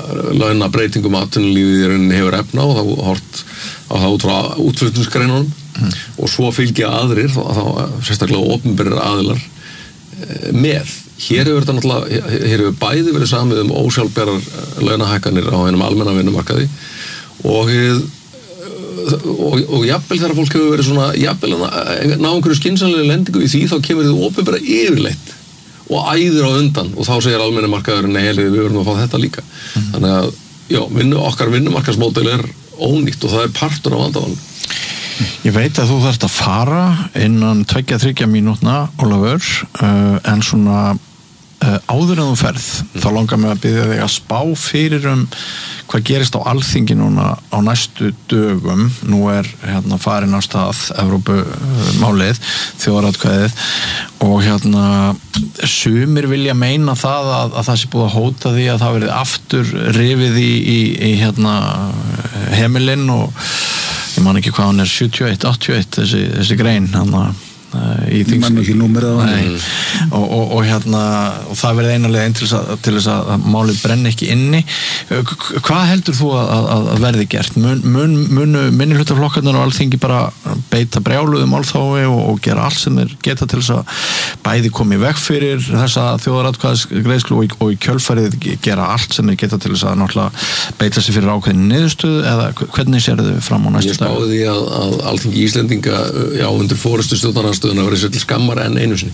launa breytingum atvinnulífið í rauninni hefur efna og þá hort á það út frá útflutningsgreinunum mm. og svo fylgja aðrir þá, þá sérstaklega opinberir aðilar e, með. Hér hefur þetta náttúrulega, hér hefur bæði verið samið um ósjálfbærar launahækkanir á einum almenna vinnumarkaði og og, og jafnvel þegar fólk hefur verið svona jafnvel að ná einhverju skynsamlega lendingu í því þá kemur þið opinbera yfirleitt og æðir á undan og þá segir almenni markaðurinn nei, við verðum að fá þetta líka mm. þannig að, já, vinnu, okkar vinnumarkaðsmódel er ónýtt og það er partur af vandamáli. Ég veit að þú þarft að fara innan tveggja þriggja mínútna, Ólafur, uh, en svona uh, áður en þú ferð, mm. þá langar mig að biðja þig að spá fyrir um hvað gerist á Alþingi núna á næstu dögum. Nú er hérna farin á stað Evrópumálið, þjóðaratkvæðið og hérna sumir vilja meina það að, að það sé búið að hóta því að það verið aftur rifið í, í, í hérna heimilinn og ég man ekki hvað hann er sjötíu og eitt, áttatíu og eitt þessi, þessi grein hann að í ég man ekki númerið á hann og, og, og hérna og það verið einalega einn til þess að, til þess að málið brenni ekki inni. Hvað heldur þú að, að, að verði gert? Mun, mun, munu minnihlutaflokkarnir á Alþingi bara beita brjáluðum málþái og, og gera allt sem þeir geta til þess að bæði komi í veg fyrir þessa þjóðaratkvæðisgreiðslu og, og í kjölfarið gera allt sem þeir geta til þess að náttúrulega beita sig fyrir ákveðin niðurstöðu eða hvernig sérðu fram á næstu dag? Ég spáði því að, að Alþingi Íslendinga já, undir forystu stjórnarans stöðuna verið sér til skammar enn einu sinni.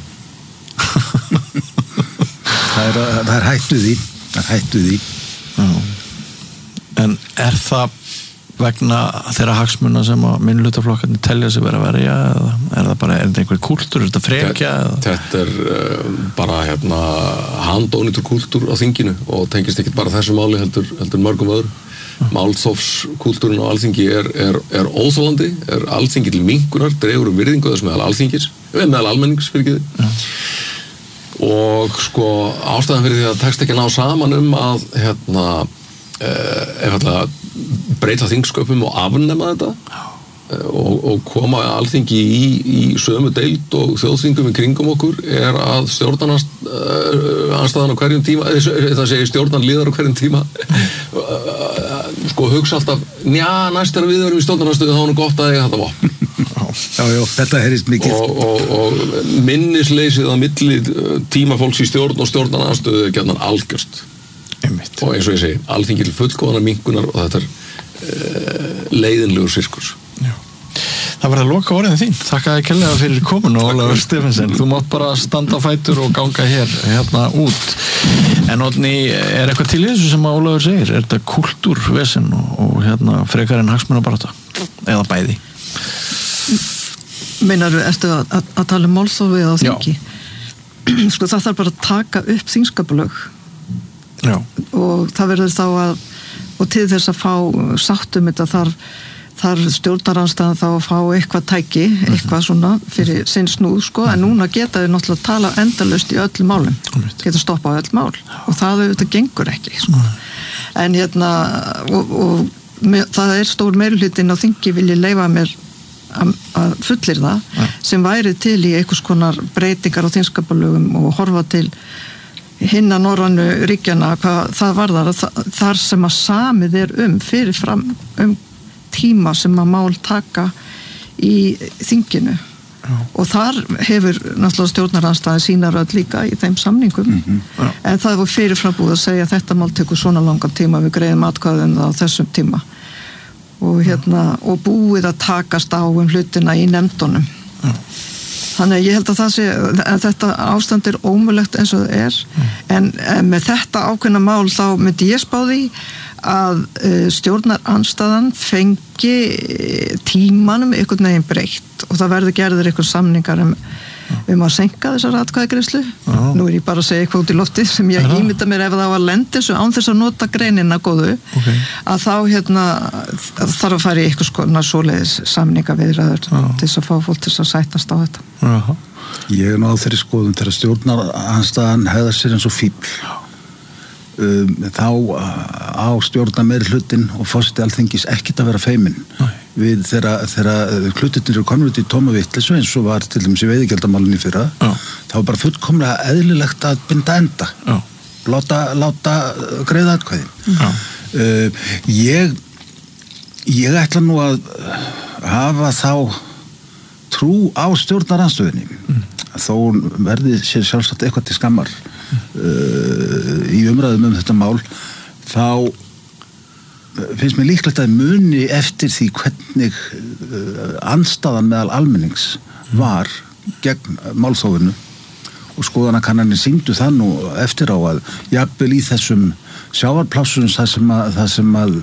það, er, það er hættu því það er hættu því Já. En er það vegna þeirra hagsmuna sem að minnihlutaflokkarnir telja sig vera að verja eða er það bara, er þetta einhver kúltúr, er þetta frekja? Þetta, þetta er uh, bara hérna handónýtur kúltúr á þinginu og tengist ekkert bara þessu máli heldur, heldur mörgum öðru. Málþófskúltúrin á Alþingi er, er, er óþolandi, er Alþingi til minnkunar, dregur um virðingu þess meðal Alþingis, meðal almennings fyrir ekki og sko ástæðan fyrir því að tekst ekki að ná saman um að hérna eh, einfaldlega breyta þingsköpum og afnema þetta eh, og, og koma Alþingi í, í sömu deild og þjóðþingum í kringum okkur er að stjórnarandstaðan á hverjum tíma, það segir stjórnarliðar á hverjum tíma sko hugsa alltaf njá, næst er við erum í stjórnarandsstöðu þá er nú gott að eiga þetta vopn já, já, þetta heyrist mikið og, og, og minnisleysið á milli tíma fólks í stjórn og stjórnarandstöðu er gjarnan algjört Einmitt. Og eins og ég segi, Alþingi til fullkomna minnkunar og þetta er uh, leiðinlegur sirkus. Já. Það verður að loka orðin þín. Þakka þér kærlega fyrir komuna, Ólafur Stephensen. Þú mátt bara standa á fætur og ganga hér hérna út. En Oddný, er eitthvað til í þessu sem að Ólafur segir? Er þetta kultúrvesen og, og hérna frekar en hagsmunabarátta? Eða bæði? Meinarðu, ertu að, að, að tala um málþófi á þingi? Sko það þarf bara að taka upp þingskapalög. Já. Og það verður þá að og til þess að fá sáttum þetta þarf þar stjórnarandstaðan þá að fá eitthvað tæki, eitthvað svona fyrir sinn snúð, sko, en núna geta þau náttúrulega að tala endalaust í öllum málum geta stoppað öll mál og það auðvitað gengur ekki, sko en hérna, og, og með, það er stór meirihlutin á þingi vilji leyfa mér að, að fullir það sem væri til í einhvers konar breytingar á þingskapalögum og horfa til hinna norrænu ríkjana hvað það varðar, að þar sem að samið er um fyrir fram um tíma sem að mál taka í þinginu Já. Og þar hefur náttúrulega stjórnarandstaðan sína rödd líka í þeim samningum mm-hmm. en það var fyrirframbúð að segja að þetta mál tekur svona langan tíma við greiðum atkvæðum á þessum tíma og hérna og búið að takast á um hlutina í nefndunum Já. Þannig að ég held að það sé að þetta ástand er ómögulegt eins og það er mm. en, en með þetta ákveðna mál þá myndi ég spá því að uh, stjórnarandstaðan fengi tímanum einhvern veginn breytt og það verður gerður einhver samningar um, um að senka þessar atkvæðagreiðslu nú er ég bara að segja eitthvað út í loftið sem ég ímynda mér ef það var lendi þessu án þess að nota greinina góðu okay. að þá hérna þarf að fara í eitthvað skona svoleiðis samninga viðræður til þess að fá fólk til þess að sætast á þetta Já. Ég er nú á þeirri skoðum til að stjórnarandstaðan hegðar sér eins og fíbl um, þá á stjórnar meiri hlutin og forseti Alþingis ekkert að vera feiminn við þegar hlutirnir eru komin út í tóma vitleysu eins og var til dæmis í veiðigjaldamálunni fyrra Já. Það var bara fullkomlega eðlilegt að binda enda láta, láta greiða atkvæði uh, ég ég ætla nú að hafa þá trú á stjórnarandstöðunni mm. þó verði sér sjálfsagt eitthvað til skammar uh, í umræðum um þetta mál, þá finnst mér líklegt að muni eftir því hvernig uh, andstaðan meðal almennings var gegn málþófinu, og skoðanakannanir sýndu það nú eftir á að jafnvel í þessum sjávarplássunum þar sem að, það sem að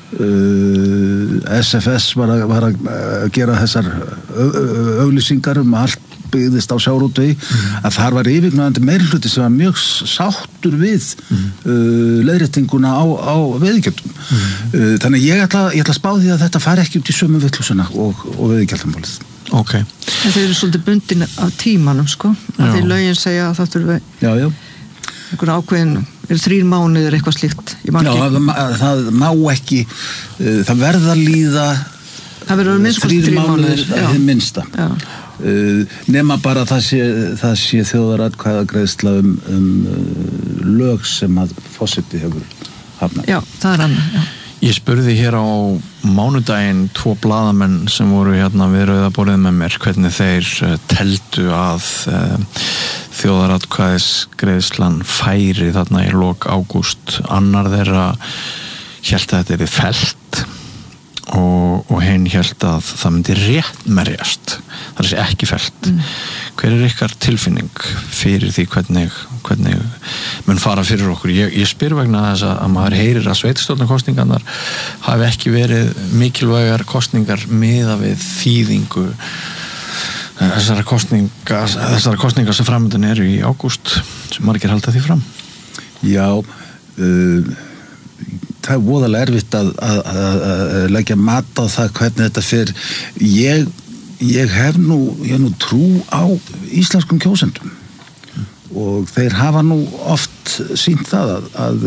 uh, S F S var að, var að gera þessar auglýsingar um að allt byggðist á sjávarútvegi, mm. að þar var yfirgnæfandi meirihluti sem var mjög sáttur við mm. uh, leiðréttinguna á, á veiðigjöldum. Mm. Uh, þannig ég ætla, ég ætla að spá því að þetta fari ekki út í sömu vittlusuna og, og veiðigjaldamálið. Ok. En þeir eru svolítið bundin af tímanum, sko. Að því lögin segja að það þurfi já, já. einhvern ákveðin, er þrír mánuðir eitthvað slíkt. Já, það, það má ekki, uh, það verða líða það verður minnst þrír mánuðir, mánuðir minnsta. Já. Uh, nema bara það sé, það sé þjóðaratkvæðagreiðsla um, um uh, lög sem að forseti hefur hafnað. Já, það er annað, já. Ég spurði hér á mánudaginn tvo blaðamenn sem voru hérna við rauðaborðið með mér hvernig þeir uh, teldu að uh, þjóðaratkvæðisgreiðslan færi þarna í lok ágúst. Annar þeirra hélt að þetta yrði fellt og, og hinn hélt að það myndi réttmerjast, það er ekki fellt. Mm. Hver er ykkar tilfinning fyrir því hvernig, hvernig mun fara fyrir okkur? Ég, ég spyr vegna þess að maður heyrir að sveitarstjórnarkosningarnar hafi ekki verið mikilvægar kosningar miða við þýðingu þessara kosninga, þessara kosninga sem framöndan eru í ágúst, sem margir halda því fram. Já, uh, það er voðalega erfitt að, að, að, að leggja mat á það hvernig þetta fer. Ég, ég hef nú, ég hef nú trú á íslenskum kjósendum mm. og þeir hafa nú oft sýnt það að, að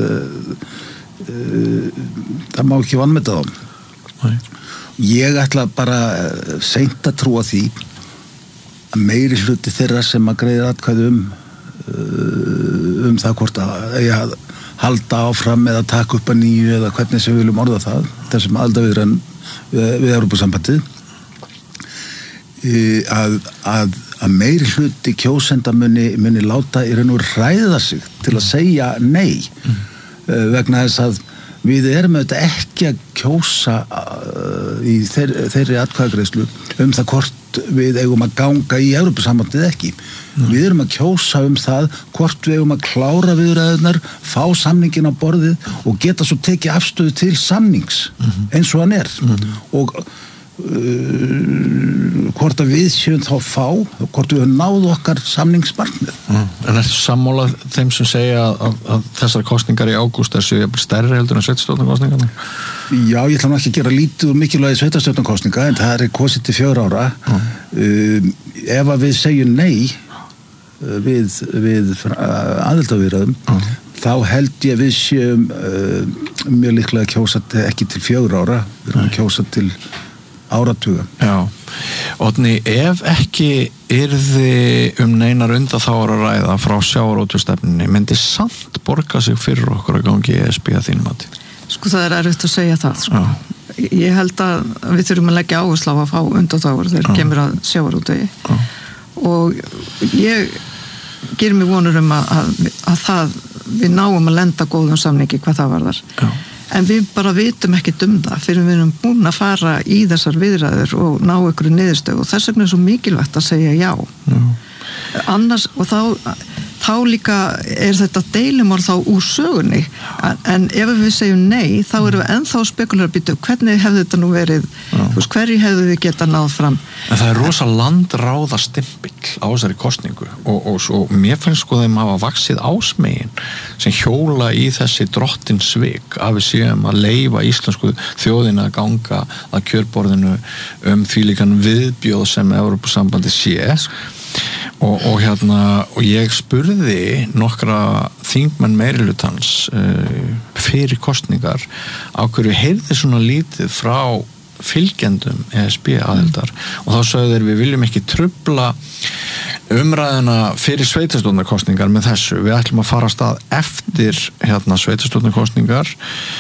uh, það má ekki vanmeta þá. Nei. Ég ætla bara seint að trúa því að meiri hluti þeirra sem að greiða atkvæði um uh, um það hvort að eiga að halda áfram eða taka upp að nýju eða hvernig sem við viljum orða það, þessum aldaviðræðum við, við Evrópusambandið, að, að, að meiri hluti kjósenda muni, muni láta í raun og ræða sig til að segja nei mm. vegna þess að við erum auðvitað ekki að kjósa uh, í þeir, þeirri atkvæðagreiðslu um það hvort við eigum að ganga í Evrópusambandið ekki. Mm. Við erum að kjósa um það hvort við eigum að klára viðræðurnar, fá samningin á borðið og geta svo tekið afstöðu til samnings mm-hmm. eins og hann er. Mm-hmm. Og uh, hvort að við séum þá fá, hvort við höfum náð okkar samningsmarkmið. Mm. En ertu sammála þeim sem segja að, að, að þessar kosningar í ágúst er séu stærri heldur en sveitarstjórnarkosningarna? Já, ég ætla nú ekki að gera lítið og mikilvægi sveitarstjórnarkosninga, en það er kosið til fjögur ára. Mm. Uh, ef að við segjum nei uh, við, við aðildarviðræðum, mm. þá held ég við séum uh, mjög líklega kjósað ekki til fjögur ára, við erum kjósað til áratuga. Já, Oddný, ef ekki yrði um neinar undanþágur að ræða frá sjávarútvegsstefnunni, myndi samt borga sig fyrir okkur að gangi í E S B að þínum mati? Sko, það er erfitt að segja það, sko. Já. Ég held að við þurfum að leggja áherslu á að fá undanþágur þegar Já. Kemur að sjávarútvegi. Og ég gerir mig vonur um að, að, að það, við náum að lenda góðum samningi hvað það varðar. Já. En við bara vitum ekkert um það fyrir við erum búin að fara í þessar viðræður og ná ykkur niðurstöðu og þess vegna er svo mikilvægt að segja já. Já. Annars, og þá, þá líka er þetta deilumál þá úr sögunni, en ef við segjum nei, þá erum við ennþá spekular að býta hvernig hefði þetta nú verið, veist, hverju hefðu við geta náð fram. En það er rosa landráða stimpill á þessari kosningu og, og svo mér finnst sko þeim hafa vaxið ásmegin sem hjóla í þessi drottinsvik að við séum að leyfa íslensku þjóðina að ganga að kjörborðinu um því líkan viðbjóð sem Evrópusambandi sé. Og, og hérna, og ég spurði nokkra þingmenn meirihlutans uh, fyrir kostningar á hverju heyrði svona lítið frá fylgjendum E S B aðildar mm. og þá sögðu þeir við viljum ekki trufla umræðina fyrir sveitarstjórnarkosningar með þessu, við ætlum að fara af stað eftir hérna sveitarstjórnarkosningar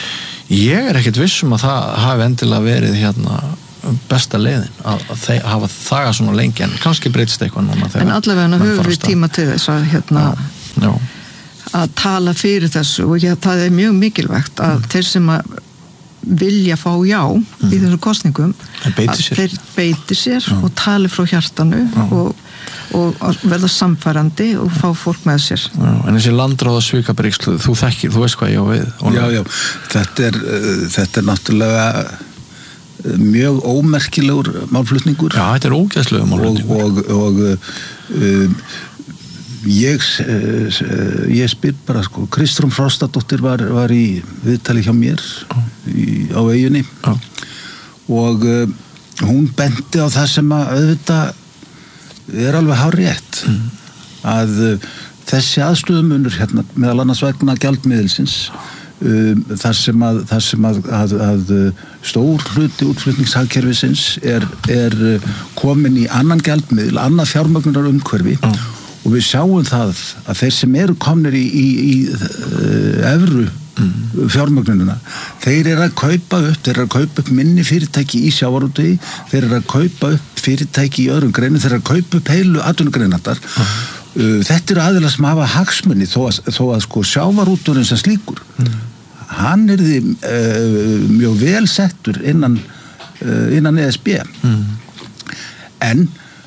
Ég er ekkert viss um að það hafi endilega verið hérna besta leiðin að, að þeir hafa þagað svona lengi en kannski breytist eitthvað núna. En allavega höfum við tíma til þess að hérna já, já. að tala fyrir þessu og ég, það er mjög mikilvægt að mm. þeir sem að vilja fá já mm. í þessum kosningum beiti að þeir beiti sér já. Og tali frá hjartanu og, og verða samfærandi og fá fólk með sér. Já, en þessi landráða svikabríkslu, þú þekkir, þú veist hvað ég á við. Já, já, þetta er, uh, þetta er náttúrulega mjög ómerkilegur málflutningur. Já, þetta er ógeðslegur málflutningur. Og, og, og um, ég, ég spyr bara, sko, Kristrún Frostadóttir var, var í viðtali hjá mér í, á Eyjunni Já. Og uh, hún benti á það sem að auðvitað er alveg hárrétt mm. að uh, þessi aðstöðumunur hérna, meðal annars vegna gjaldmiðilsins Um, þar sem að, þar sem að, að, að stór hluti útflutningshagkerfisins er, er komin í annan gjaldmiðil, annað fjármögnunar umhverfi mm. og við sjáum það að þeir sem eru komnir í, í, í uh, evru mm. fjármögnununa, þeir eru að kaupa upp, þeir eru að kaupa upp minni fyrirtæki í sjávarútvegi, þeir eru að kaupa upp fyrirtæki í öðrum greinum, þeir eru að kaupa upp heilu atvinnugreinarnar mm. uh, þetta eru aðilar sem hafa hagsmuni þó að, þó að sko sjávarútvegurinn sem slíkur mm. hann er því uh, mjög vel settur innan, uh, innan E S B mm. en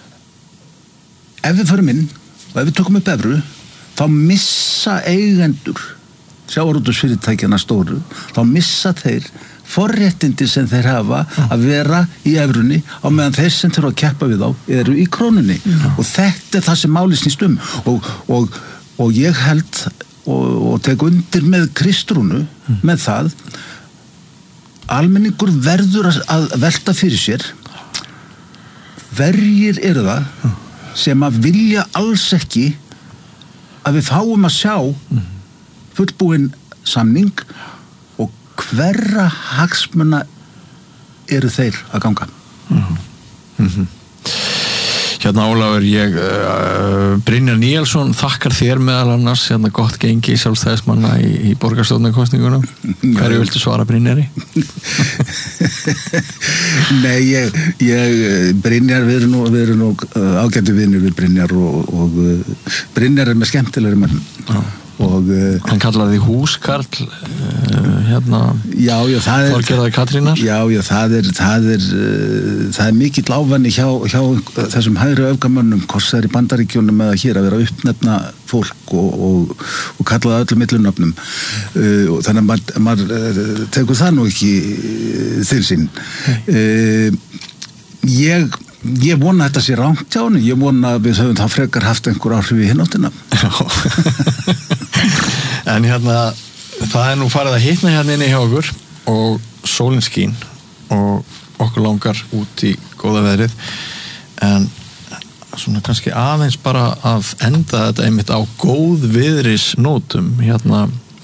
ef við förum inn og ef við tökum upp evru þá missa eigendur sjávarútvegsfyrirtækjana stóru, þá missa þeir forréttindi sem þeir hafa að vera í evrunni á meðan þeir sem þurfa að keppa við þá eru í krónunni mm. og þetta er það sem máli snýst um og, og, og ég held og, og tek undir með Kristrúnu mm. með það almenningur verður að velta fyrir sér hverjir eru það mm. sem að vilja alls ekki að við fáum að sjá mm. fullbúinn samning og hverra hagsmuna eru þeir að ganga mm. Mm-hmm. Hérna Ólafur, ég uh, Brynjar Níelsson þakkar þér meðal annars hérna gott gengi sjálfstæðismanna í, í borgarstjórnarkosningunum. Hverju viltu svara Brynjari? Nei, ég, ég Brynjar, við erum nú, við erum nú uh, ágættu vinir við Brynjar og, og uh, Brynjar er með skemmtilegri menn og uh, hann kallaði því húskarl uh, hérna já, já, það er Þorgerðar Katrínar já, já, það er það er, uh, það er mikill ávanni hjá, hjá þessum hægri öfgamönnum hvort það er í Bandaríkjunum eða hér að vera að uppnefna fólk og, og, og kalla það öllum millunöfnum uh, og þannig að maður, maður uh, tekur það nú ekki uh, til sín uh, ég Ég vona að þetta sé rangt hjá henni, ég vona að við höfum það frekar haft einhver áhrif í hináttina. En hérna, það er nú farið að hitna hérna inni hjá okkur og sólin skín og okkur langar út í góða veðrið en svona kannski aðeins bara að enda þetta einmitt á góðviðris nótum hérna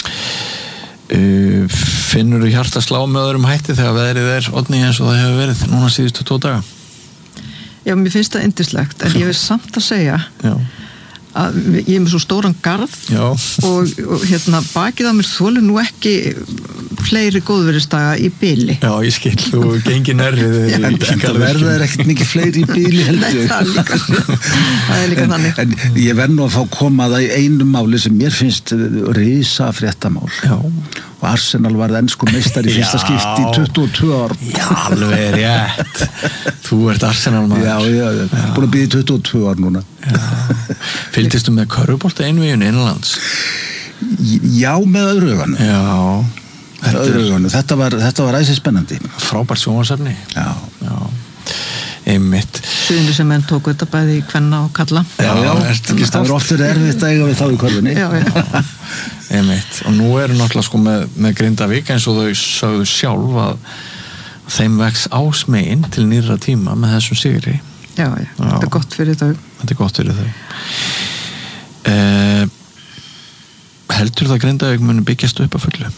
uh, finnur þú hjarta slá með öðrum hætti þegar veðrið er odni eins og það hefur verið núna síðustu tvo daga? Já, mér finnst það yndislegt, en ég vil samt að segja Já. Að ég er með svo stóran garð og, og hérna bakið á mér þolir nú ekki fleiri góðverðisdaga í bili. Já, ég skil, þú gengir nærrið. En, en það verða er ekkert mikið fleiri í bili heldur. Nei, það er líka, það er líka en, þannig. En ég verð nú að fá koma það í einu máli sem mér finnst risa fréttamál. Já. Og Arsenal varð ensku meistari í fyrsta skipti í tuttugu og tvö ár. Já, alveg rétt. Þú ert Arsenal maður. Já, já, já. Búin að býða í tuttugu og tvö ár núna. Já. Fylgdistu með körfubolta einvíun innanlands? Já, með öðru auganu. Já. Þetta, öðru auganu. Þetta var, þetta var æsið spennandi. Frábært sjónvarpsefni. Já. Já. Einmitt. Suðinu sem menn tóku þetta bæði í kvenna og kalla. Já, já. Það var oftur erfitt að eiga við þá í körfunni. Já, já. Einmitt. Og nú eru náttúrulega sko með, með Grindavík eins og þau sögðu sjálf að þeim vex ásmegin til nýrra tíma með þessum sigri. Já, já, já. Þetta er gott fyrir þau. Þetta er gott fyrir þau. Eh, heldur það Grindavík muni byggjast upp að fullu?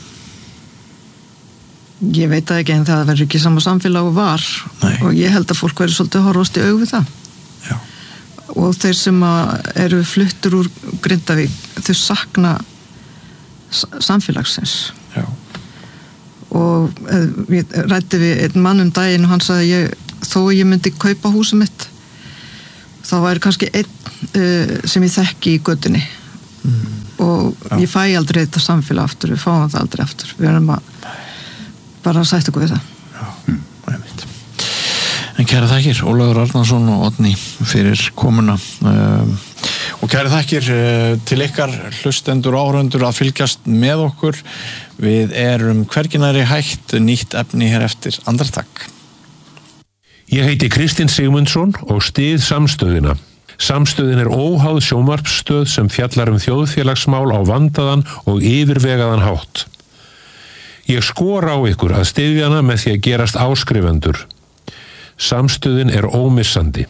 Ég veit það ekki en það verður ekki sama samfélag og var. Nei. Og ég held að fólk verður svolítið að horfast í augu við það. Já. Og þeir sem eru fluttur úr Grindavík, þau sakna samfélagsins. Já. og uh, við rætti við einn mann um daginn og hann sagði ég, þó ég myndi kaupa húsið mitt þá væri kannski einn uh, sem ég þekki í götunni mm. og Já. Ég fæ aldrei þetta samfélag aftur, við fáum það aldrei aftur við erum að bara að sætta okkur við það Já, það er mitt En kæra þakkir, Ólafur Arnarsson og Oddný fyrir komuna um, og kæra þakkir uh, til ykkar hlustendur og áhorfendur að fylgjast með okkur við erum hvergi nærri hægt nýtt efni hér eftir andartak Ég heiti Kristinn Sigmundsson og styð Samstöðina. Samstöðin er óháð sjónvarpsstöð sem fjallar um þjóðfélagsmál á vandaðan og yfirvegaðan hátt. Ég skora á ykkur að styðja hana með því að gerast áskrifendur. Samstöðin er ómissandi.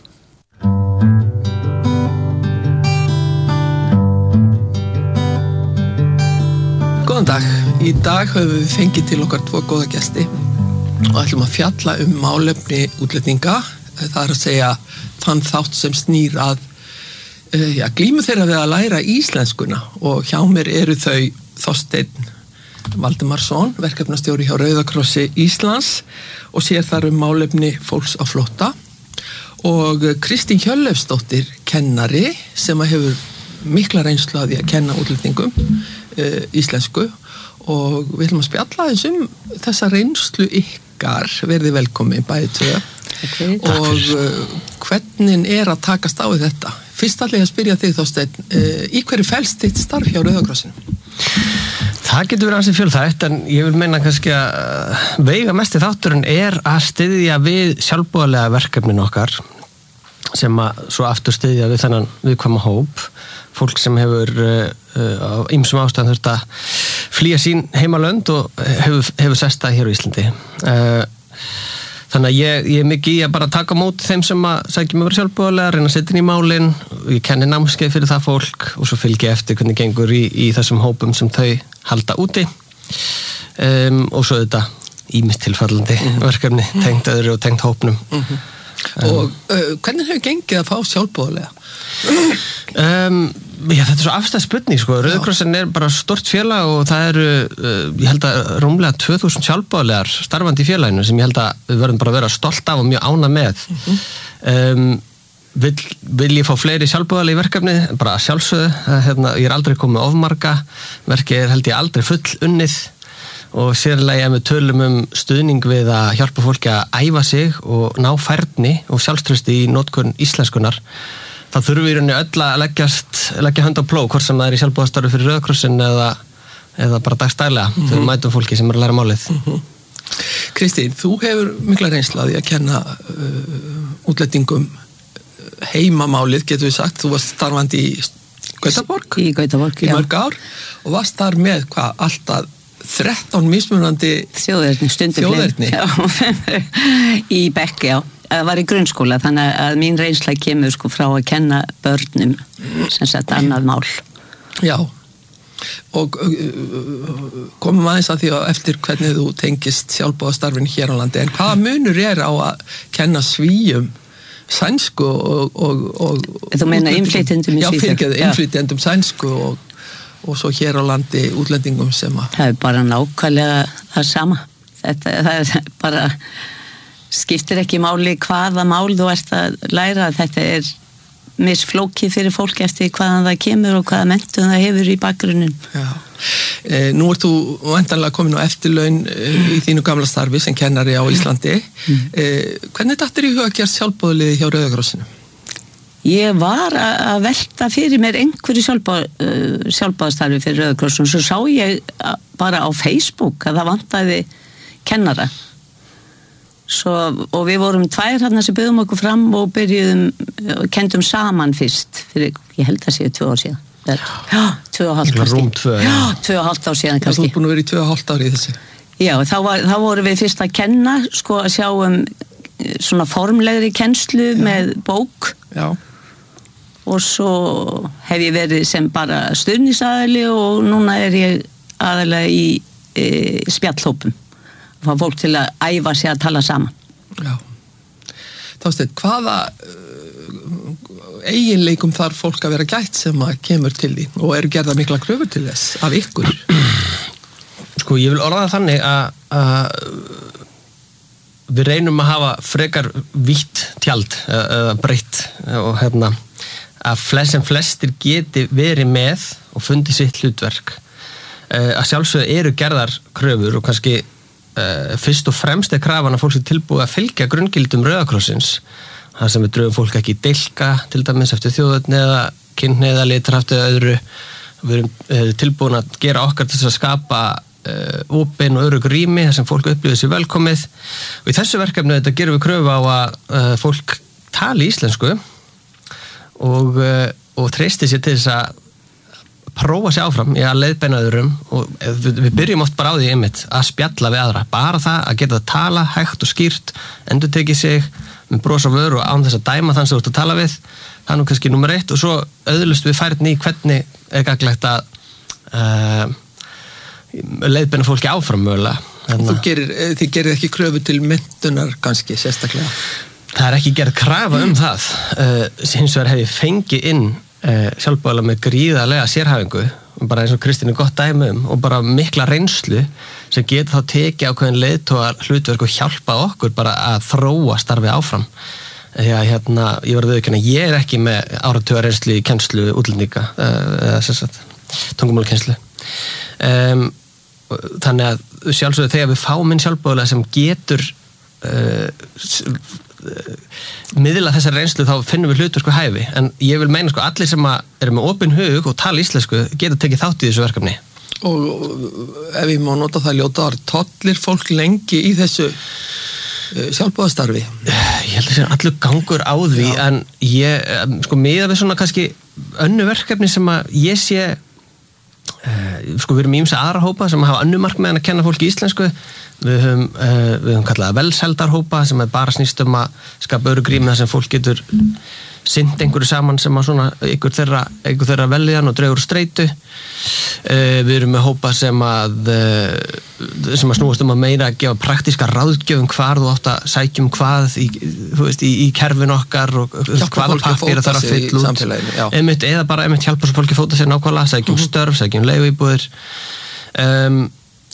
Góðan dag. Í dag höfum við fengið til okkar tvo góða gesti og ætlum að fjalla um málefni útlendinga. Það er að segja þann þátt sem snýr að ja, glímu þeirra við að læra íslenskuna og hjá mér eru þau Þorsteinn Valdimarsson, verkefnastjóri hjá Rauða krossi Íslands og sér þar um málefni fólks á flótta og Kristín Hjörleifsdóttir kennari sem að hefur mikla reynslu að því að kenna útlendingum uh, íslensku og við ætlum að spjalla eins um þessa reynslu ykkar, verði velkomin bæði tvö okay. og uh, hvernig er að takast á við þetta? Fyrst ætla ég að spyrja þig Þorsteinn, uh, í hverju felst þitt starf hjá Rauða krossinu? Það getur verið ansi fjölþætt en ég vil meina kannski að veiga mesti þátturinn er að styðja við sjálfboðalega verkefnin okkar sem að svo aftur styðja við þennan viðkvæma hóp fólk sem hefur uh, á ýmsum ástæðum þurft að flýja sín heimalönd og hefur, hefur sestað hér á Íslandi uh, þannig að ég, ég er mikið í að bara taka mót þeim sem að sækja mig verið sjálfboðalega, reyna að setja inn í málin og ég kenni námskeið fyrir það fólk og svo fylgi ég eftir hvernig gengur í, í þessum hópum sem þau halda úti um, og svo þetta ýmist tilfallandi mm-hmm. verkefni tengt öðru og tengt hópnum mm-hmm. Og uh, hvernig hefur gengið að fá sjálfboðalega? Um, já, þetta er svo afstæð spurning sko. Rauði krossin er bara stort félag og það eru, uh, ég held að rúmlega tvö þúsund sjálfboðalegar starfandi í félaginu sem ég held að við verðum bara að vera stolt af og mjög ána með mm-hmm. um, vil, vil ég fá fleiri sjálfboðalegi verkefni bara sjálfsögðu, hérna, ég er aldrei komið ofmarga, verkið er held ég aldrei full unnið og sérlega ef við tölum um stuðning við að hjálpa fólki að æfa sig og ná færni og sjálfstrausti í notkun íslenskunar þá þurfum við í rauninni öll að leggjast, leggja hönd á plóg hvort sem það er í sjálfboðastarfi fyrir Rauða krossin eða, eða bara dagstælega mm-hmm. þegar við mætum fólki sem er að læra málið mm-hmm. Kristín, þú hefur mikla reynsla því að kenna uh, útlendingum heimamálið, getur við sagt þú varst starfandi í Gautaborg í Gautaborg, í já mörg ár og varst þar með hvað, alltaf þrettán mismunandi þjóðerni, þjóðerni. í bekk, já það var í grunnskóla, þannig að mín reynsla kemur sko frá að kenna börnum sem sagt annað mál Já og uh, komum aðeins að því að eftir hvernig þú tengist sjálfboðastarfinu hér á landi en hvaða munur er á að kenna Svíum sænsku og, og, og Þú meina innflytjendum í Já, Svíþjóð fyrirgeðu, innflytjendum sænsku og og svo hér á landi útlendingum sem að það er bara nákvæmlega það sama þetta það er bara skiptir ekki máli hvaða mál þú ert að læra þetta er misflókið fyrir fólk eftir hvaðan það kemur og hvaða menntun það hefur í bakgrunninn Já, e, nú ert þú væntanlega komin á eftirlaun e, í þínu gamla starfi sem kennari á Íslandi mm. e, hvernig dattir í huga að gera sjálfboðaliði hjá Rauða krossinu? Ég var að velta fyrir mér einhverju sjálfbað, uh, sjálfbaðstarfi fyrir Rauða krossin, svo sá ég bara á Facebook að það vantaði kennara. Svo, og við vorum tvær þarna sem byrjum okkur fram og byrjuðum, kendum saman fyrst, fyrir, ég held að séu tvö ár síðan. Já, tvö og hálft Rúm tvö, já. Já, tvö og hálft ár síðan kannski. Þú ert búin að vera í tvö og hálft ári í þessi. Já, þá, var, þá vorum við fyrst að kenna, sko að sjá um svona formlegri kennslu já. Með bók. Já. Og svo hef ég verið sem bara stuðningsaðili og núna er ég aðalega í e, spjallhópum og fá fólk til að æfa sig að tala saman. Já. Þorsteinn, hvaða uh, eiginleikum þarf fólk að vera gætt sem að kemur til því og eru gerða mikla kröfur til þess af ykkur? Sko, ég vil orða það þannig að, að við reynum að hafa frekar vítt tjald eða breytt og hérna að flest sem flestir geti verið með og fundið sitt hlutverk. Að sjálfsögðu eru gerðar kröfur og kannski uh, fyrst og fremst er krafan að fólk sé tilbúið að fylgja grunngildum Rauða-krossins. Það sem við dröfum fólk ekki í dilka til dæmis eftir þjóðerni eða kynhneigð eða litarhaft eða öðru. Við erum uh, tilbúin að gera okkar til þess að skapa uh, opin og örugg rými þar sem fólk upplifir sér velkomið. Og í þessu verkefni þetta gerum við kröfu á að uh, fólk tali íslensku og, uh, og treysti sér til þess að prófa sér áfram í að leiðbeina öðrum og við, við byrjum oft bara á því einmitt að spjalla við aðra. Bara það að geta að tala hægt og skýrt, endurtekið sig með bros á vör og án þess að dæma þann sem þú ert að tala við. Það er nú kannski nummer eitt og svo auðlust við færni í hvernig er gagnlegt að uh, leiðbeina fólki áfram mögulega. Þú gerir, þið gerir ekki kröfu til menntunar kannski sérstaklega? Það er ekki gerð krafa um það. Uh, hins vegar hef ég fengið inn uh, sjálfbóðilega með gríðarlega sérhæfingu, bara eins og Kristín er gott dæmi um, og bara mikla reynslu sem getur þá tekið ákveðin leiðtogar hlutverk og hjálpa okkur bara að þróa starfið áfram. Því að hérna, ég var að viðurkenna, ég er ekki með áratugar reynslu í kennslu útlendinga, eða sem sagt, tungumálkennslu. Um, þannig að sjálfsögðu þegar við fáum inn sjálfbóðilega sem getur uh, miðla þessar reynslu þá finnum við hlutverk og hæfi, en ég vil meina sko allir sem eru með opinn hug og tala íslensku geta tekið þátt í þessu verkefni. Og ef ég má nota það ljóta orð, tollir fólk lengi í þessu sjálfboðastarfi? Ég held að það sé allur gangur á því. Já. En ég, sko miðað við svona kannski önnu verkefni sem að ég sé sko við erum ímsa aðra hópa sem hafa önnu markmið en að kenna fólki íslensku. Við höfum, uh, við höfum kallað velseldarhópa sem er bara snýst um að skapa örugrými þar sem fólk getur sinnt einhverju saman sem að svona einhver þeirra, einhver þeirra veljan og dregur streitu. Uh, við erum með hópa sem að uh, sem að snúast um að meira að gefa praktíska ráðgjöfum hvar þú átt að sækjum hvað í, þú veist, í, í kerfin okkar og hvaða pappíra þarf að fylla út. Einmitt, eða bara einmitt hjálpa svo fólki fóta sér nákvæmlega, sækjum mm-hmm. störf, sækjum leiguíbúðir. Um,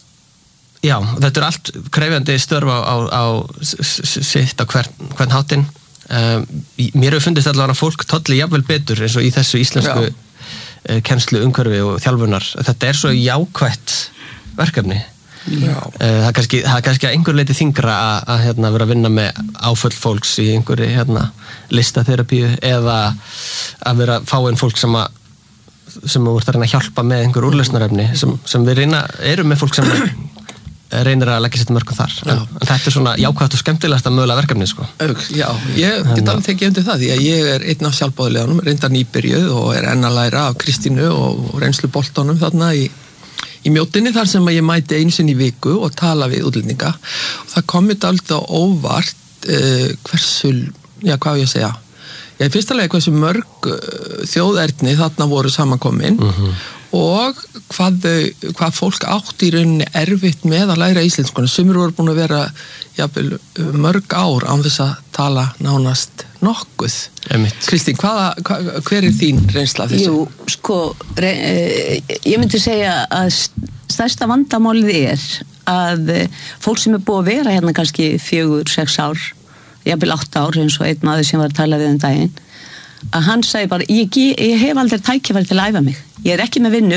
Já, þetta er allt krefjandi störf á, á, á sitt á hvern, hvern háttinn. Um, mér hefur fundist allavega að fólk tolli jafnvel betur eins og í þessu íslensku uh, kennslu umhverfi og þjálfunar. Þetta er svo jákvætt verkefni. Já. Uh, það er kannski, það er kannski að einhver leiti þingra að, að hérna, vera að vinna með áföll fólks í einhverju hérna, listaterapíu eða að vera að fá inn fólk sem að sem þú ert að reyna að hjálpa með einhver úrlausnarefni sem, sem við reyna, erum með fólk sem reynir að leggja sitt mörgum þar en, en þetta er svona jákvæmt og skemmtilegasta mögulega verkefni sko. Já, ég get alveg tekið undir það því að ég er einn af sjálfboðaliðanum, reyndar nýbyrjuð og er enn að læra af Kristínu og reynslu boltanum þarna í, í mjótinni þar sem að ég mæti einu sinni í viku og tala við útlendinga og það komið alltaf óvart uh, hversu, já hvað ég að segja Já, í fyrsta lagi hversu mörg uh, þjóðerni þarna voru samankomin mm-hmm. og hvað, þau, hvað fólk átt í rauninni erfitt með að læra íslenskuna. Sumir voru búin að vera jafnvel, mörg ár án þess að tala nánast nokkuð. Emitt. Kristín, hvaða, hva, hver er þín reynsla af þessu? Jú, sko, re, ég myndi segja að stærsta vandamálið er að fólk sem er búið að vera hérna kannski fjögur, sex ár jafnvel átta ár eins og einn maður sem var að tala við um daginn að hann segi bara, ég, ég hef aldrei tækifæri til að æfa mig, ég er ekki með vinnu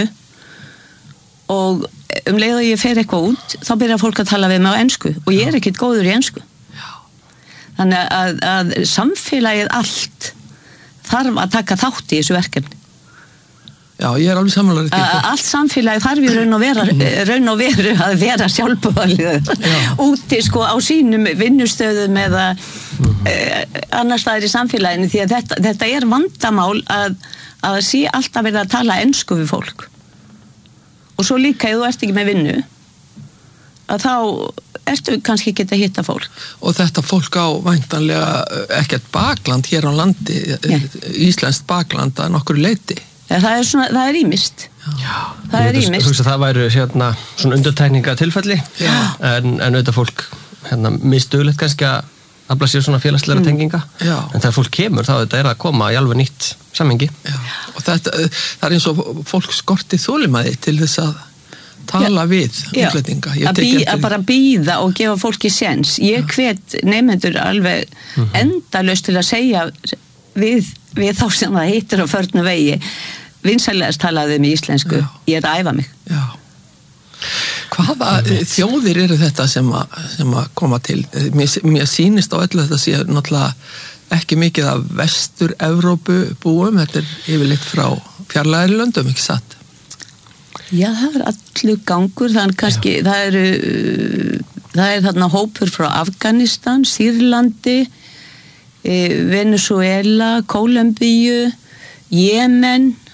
og um leið að ég fer eitthvað út, þá byrjar fólk að tala við mig á ensku og ég er ekkit góður í ensku. Þannig að, að samfélagið allt þarf að taka þátt í þessu verkefni. Já, ég er alveg samanlega rétt. Allt samfélagið þarf í raun og vera, raun og veru að vera sjálfboðaliður úti sko á sínum vinnustöðum eða uh, annars staðar í samfélaginu því að þetta, þetta er vandamál að, að sé alltaf verið að tala ensku við fólk. Og svo líka ef þú ert ekki með vinnu að þá ertu kannski ekki að hitta fólk. Og þetta fólk á væntanlega ekkert bakland hér á landi, yeah. Íslenskt bakland að nokkur leyti. Ja, það er svona, það er ímist. Já. Það er ímist. Ég það væru hérna svona undirtekninga tilfelli en, en auðvitað fólk hérna misdugulegt kannski að afla sér svona félagslega mm. tenginga. Já. En þegar fólk kemur þá þetta er að koma í alveg nýtt samhengi. Já. Og þetta, það er eins og fólk skorti þolinmæði til þess að tala Já. við Já. útlendinga. Ég Að, tek bí, eftir að því. bara býða og gefa fólki séns. Ég hvet nefnendur alveg endalaust til að segja við, við þá sem það hittir á förnu vegi. Vinsælegast talaði með íslensku. Já. Ég er að æfa mig. Já. Hvaða þjóðir eru þetta sem að, sem að koma til? Mér, mér sýnist á öllu þetta sé náttúrulega ekki mikið af vestur-Evrópu búum, þetta er yfirleitt frá fjarlægari löndum, ekki satt? Já, það er allur gangur, þannig kannski, það eru, það er þarna hópur frá Afganistan, Sýrlandi, Venezuela, Kólumbíu, Jemen,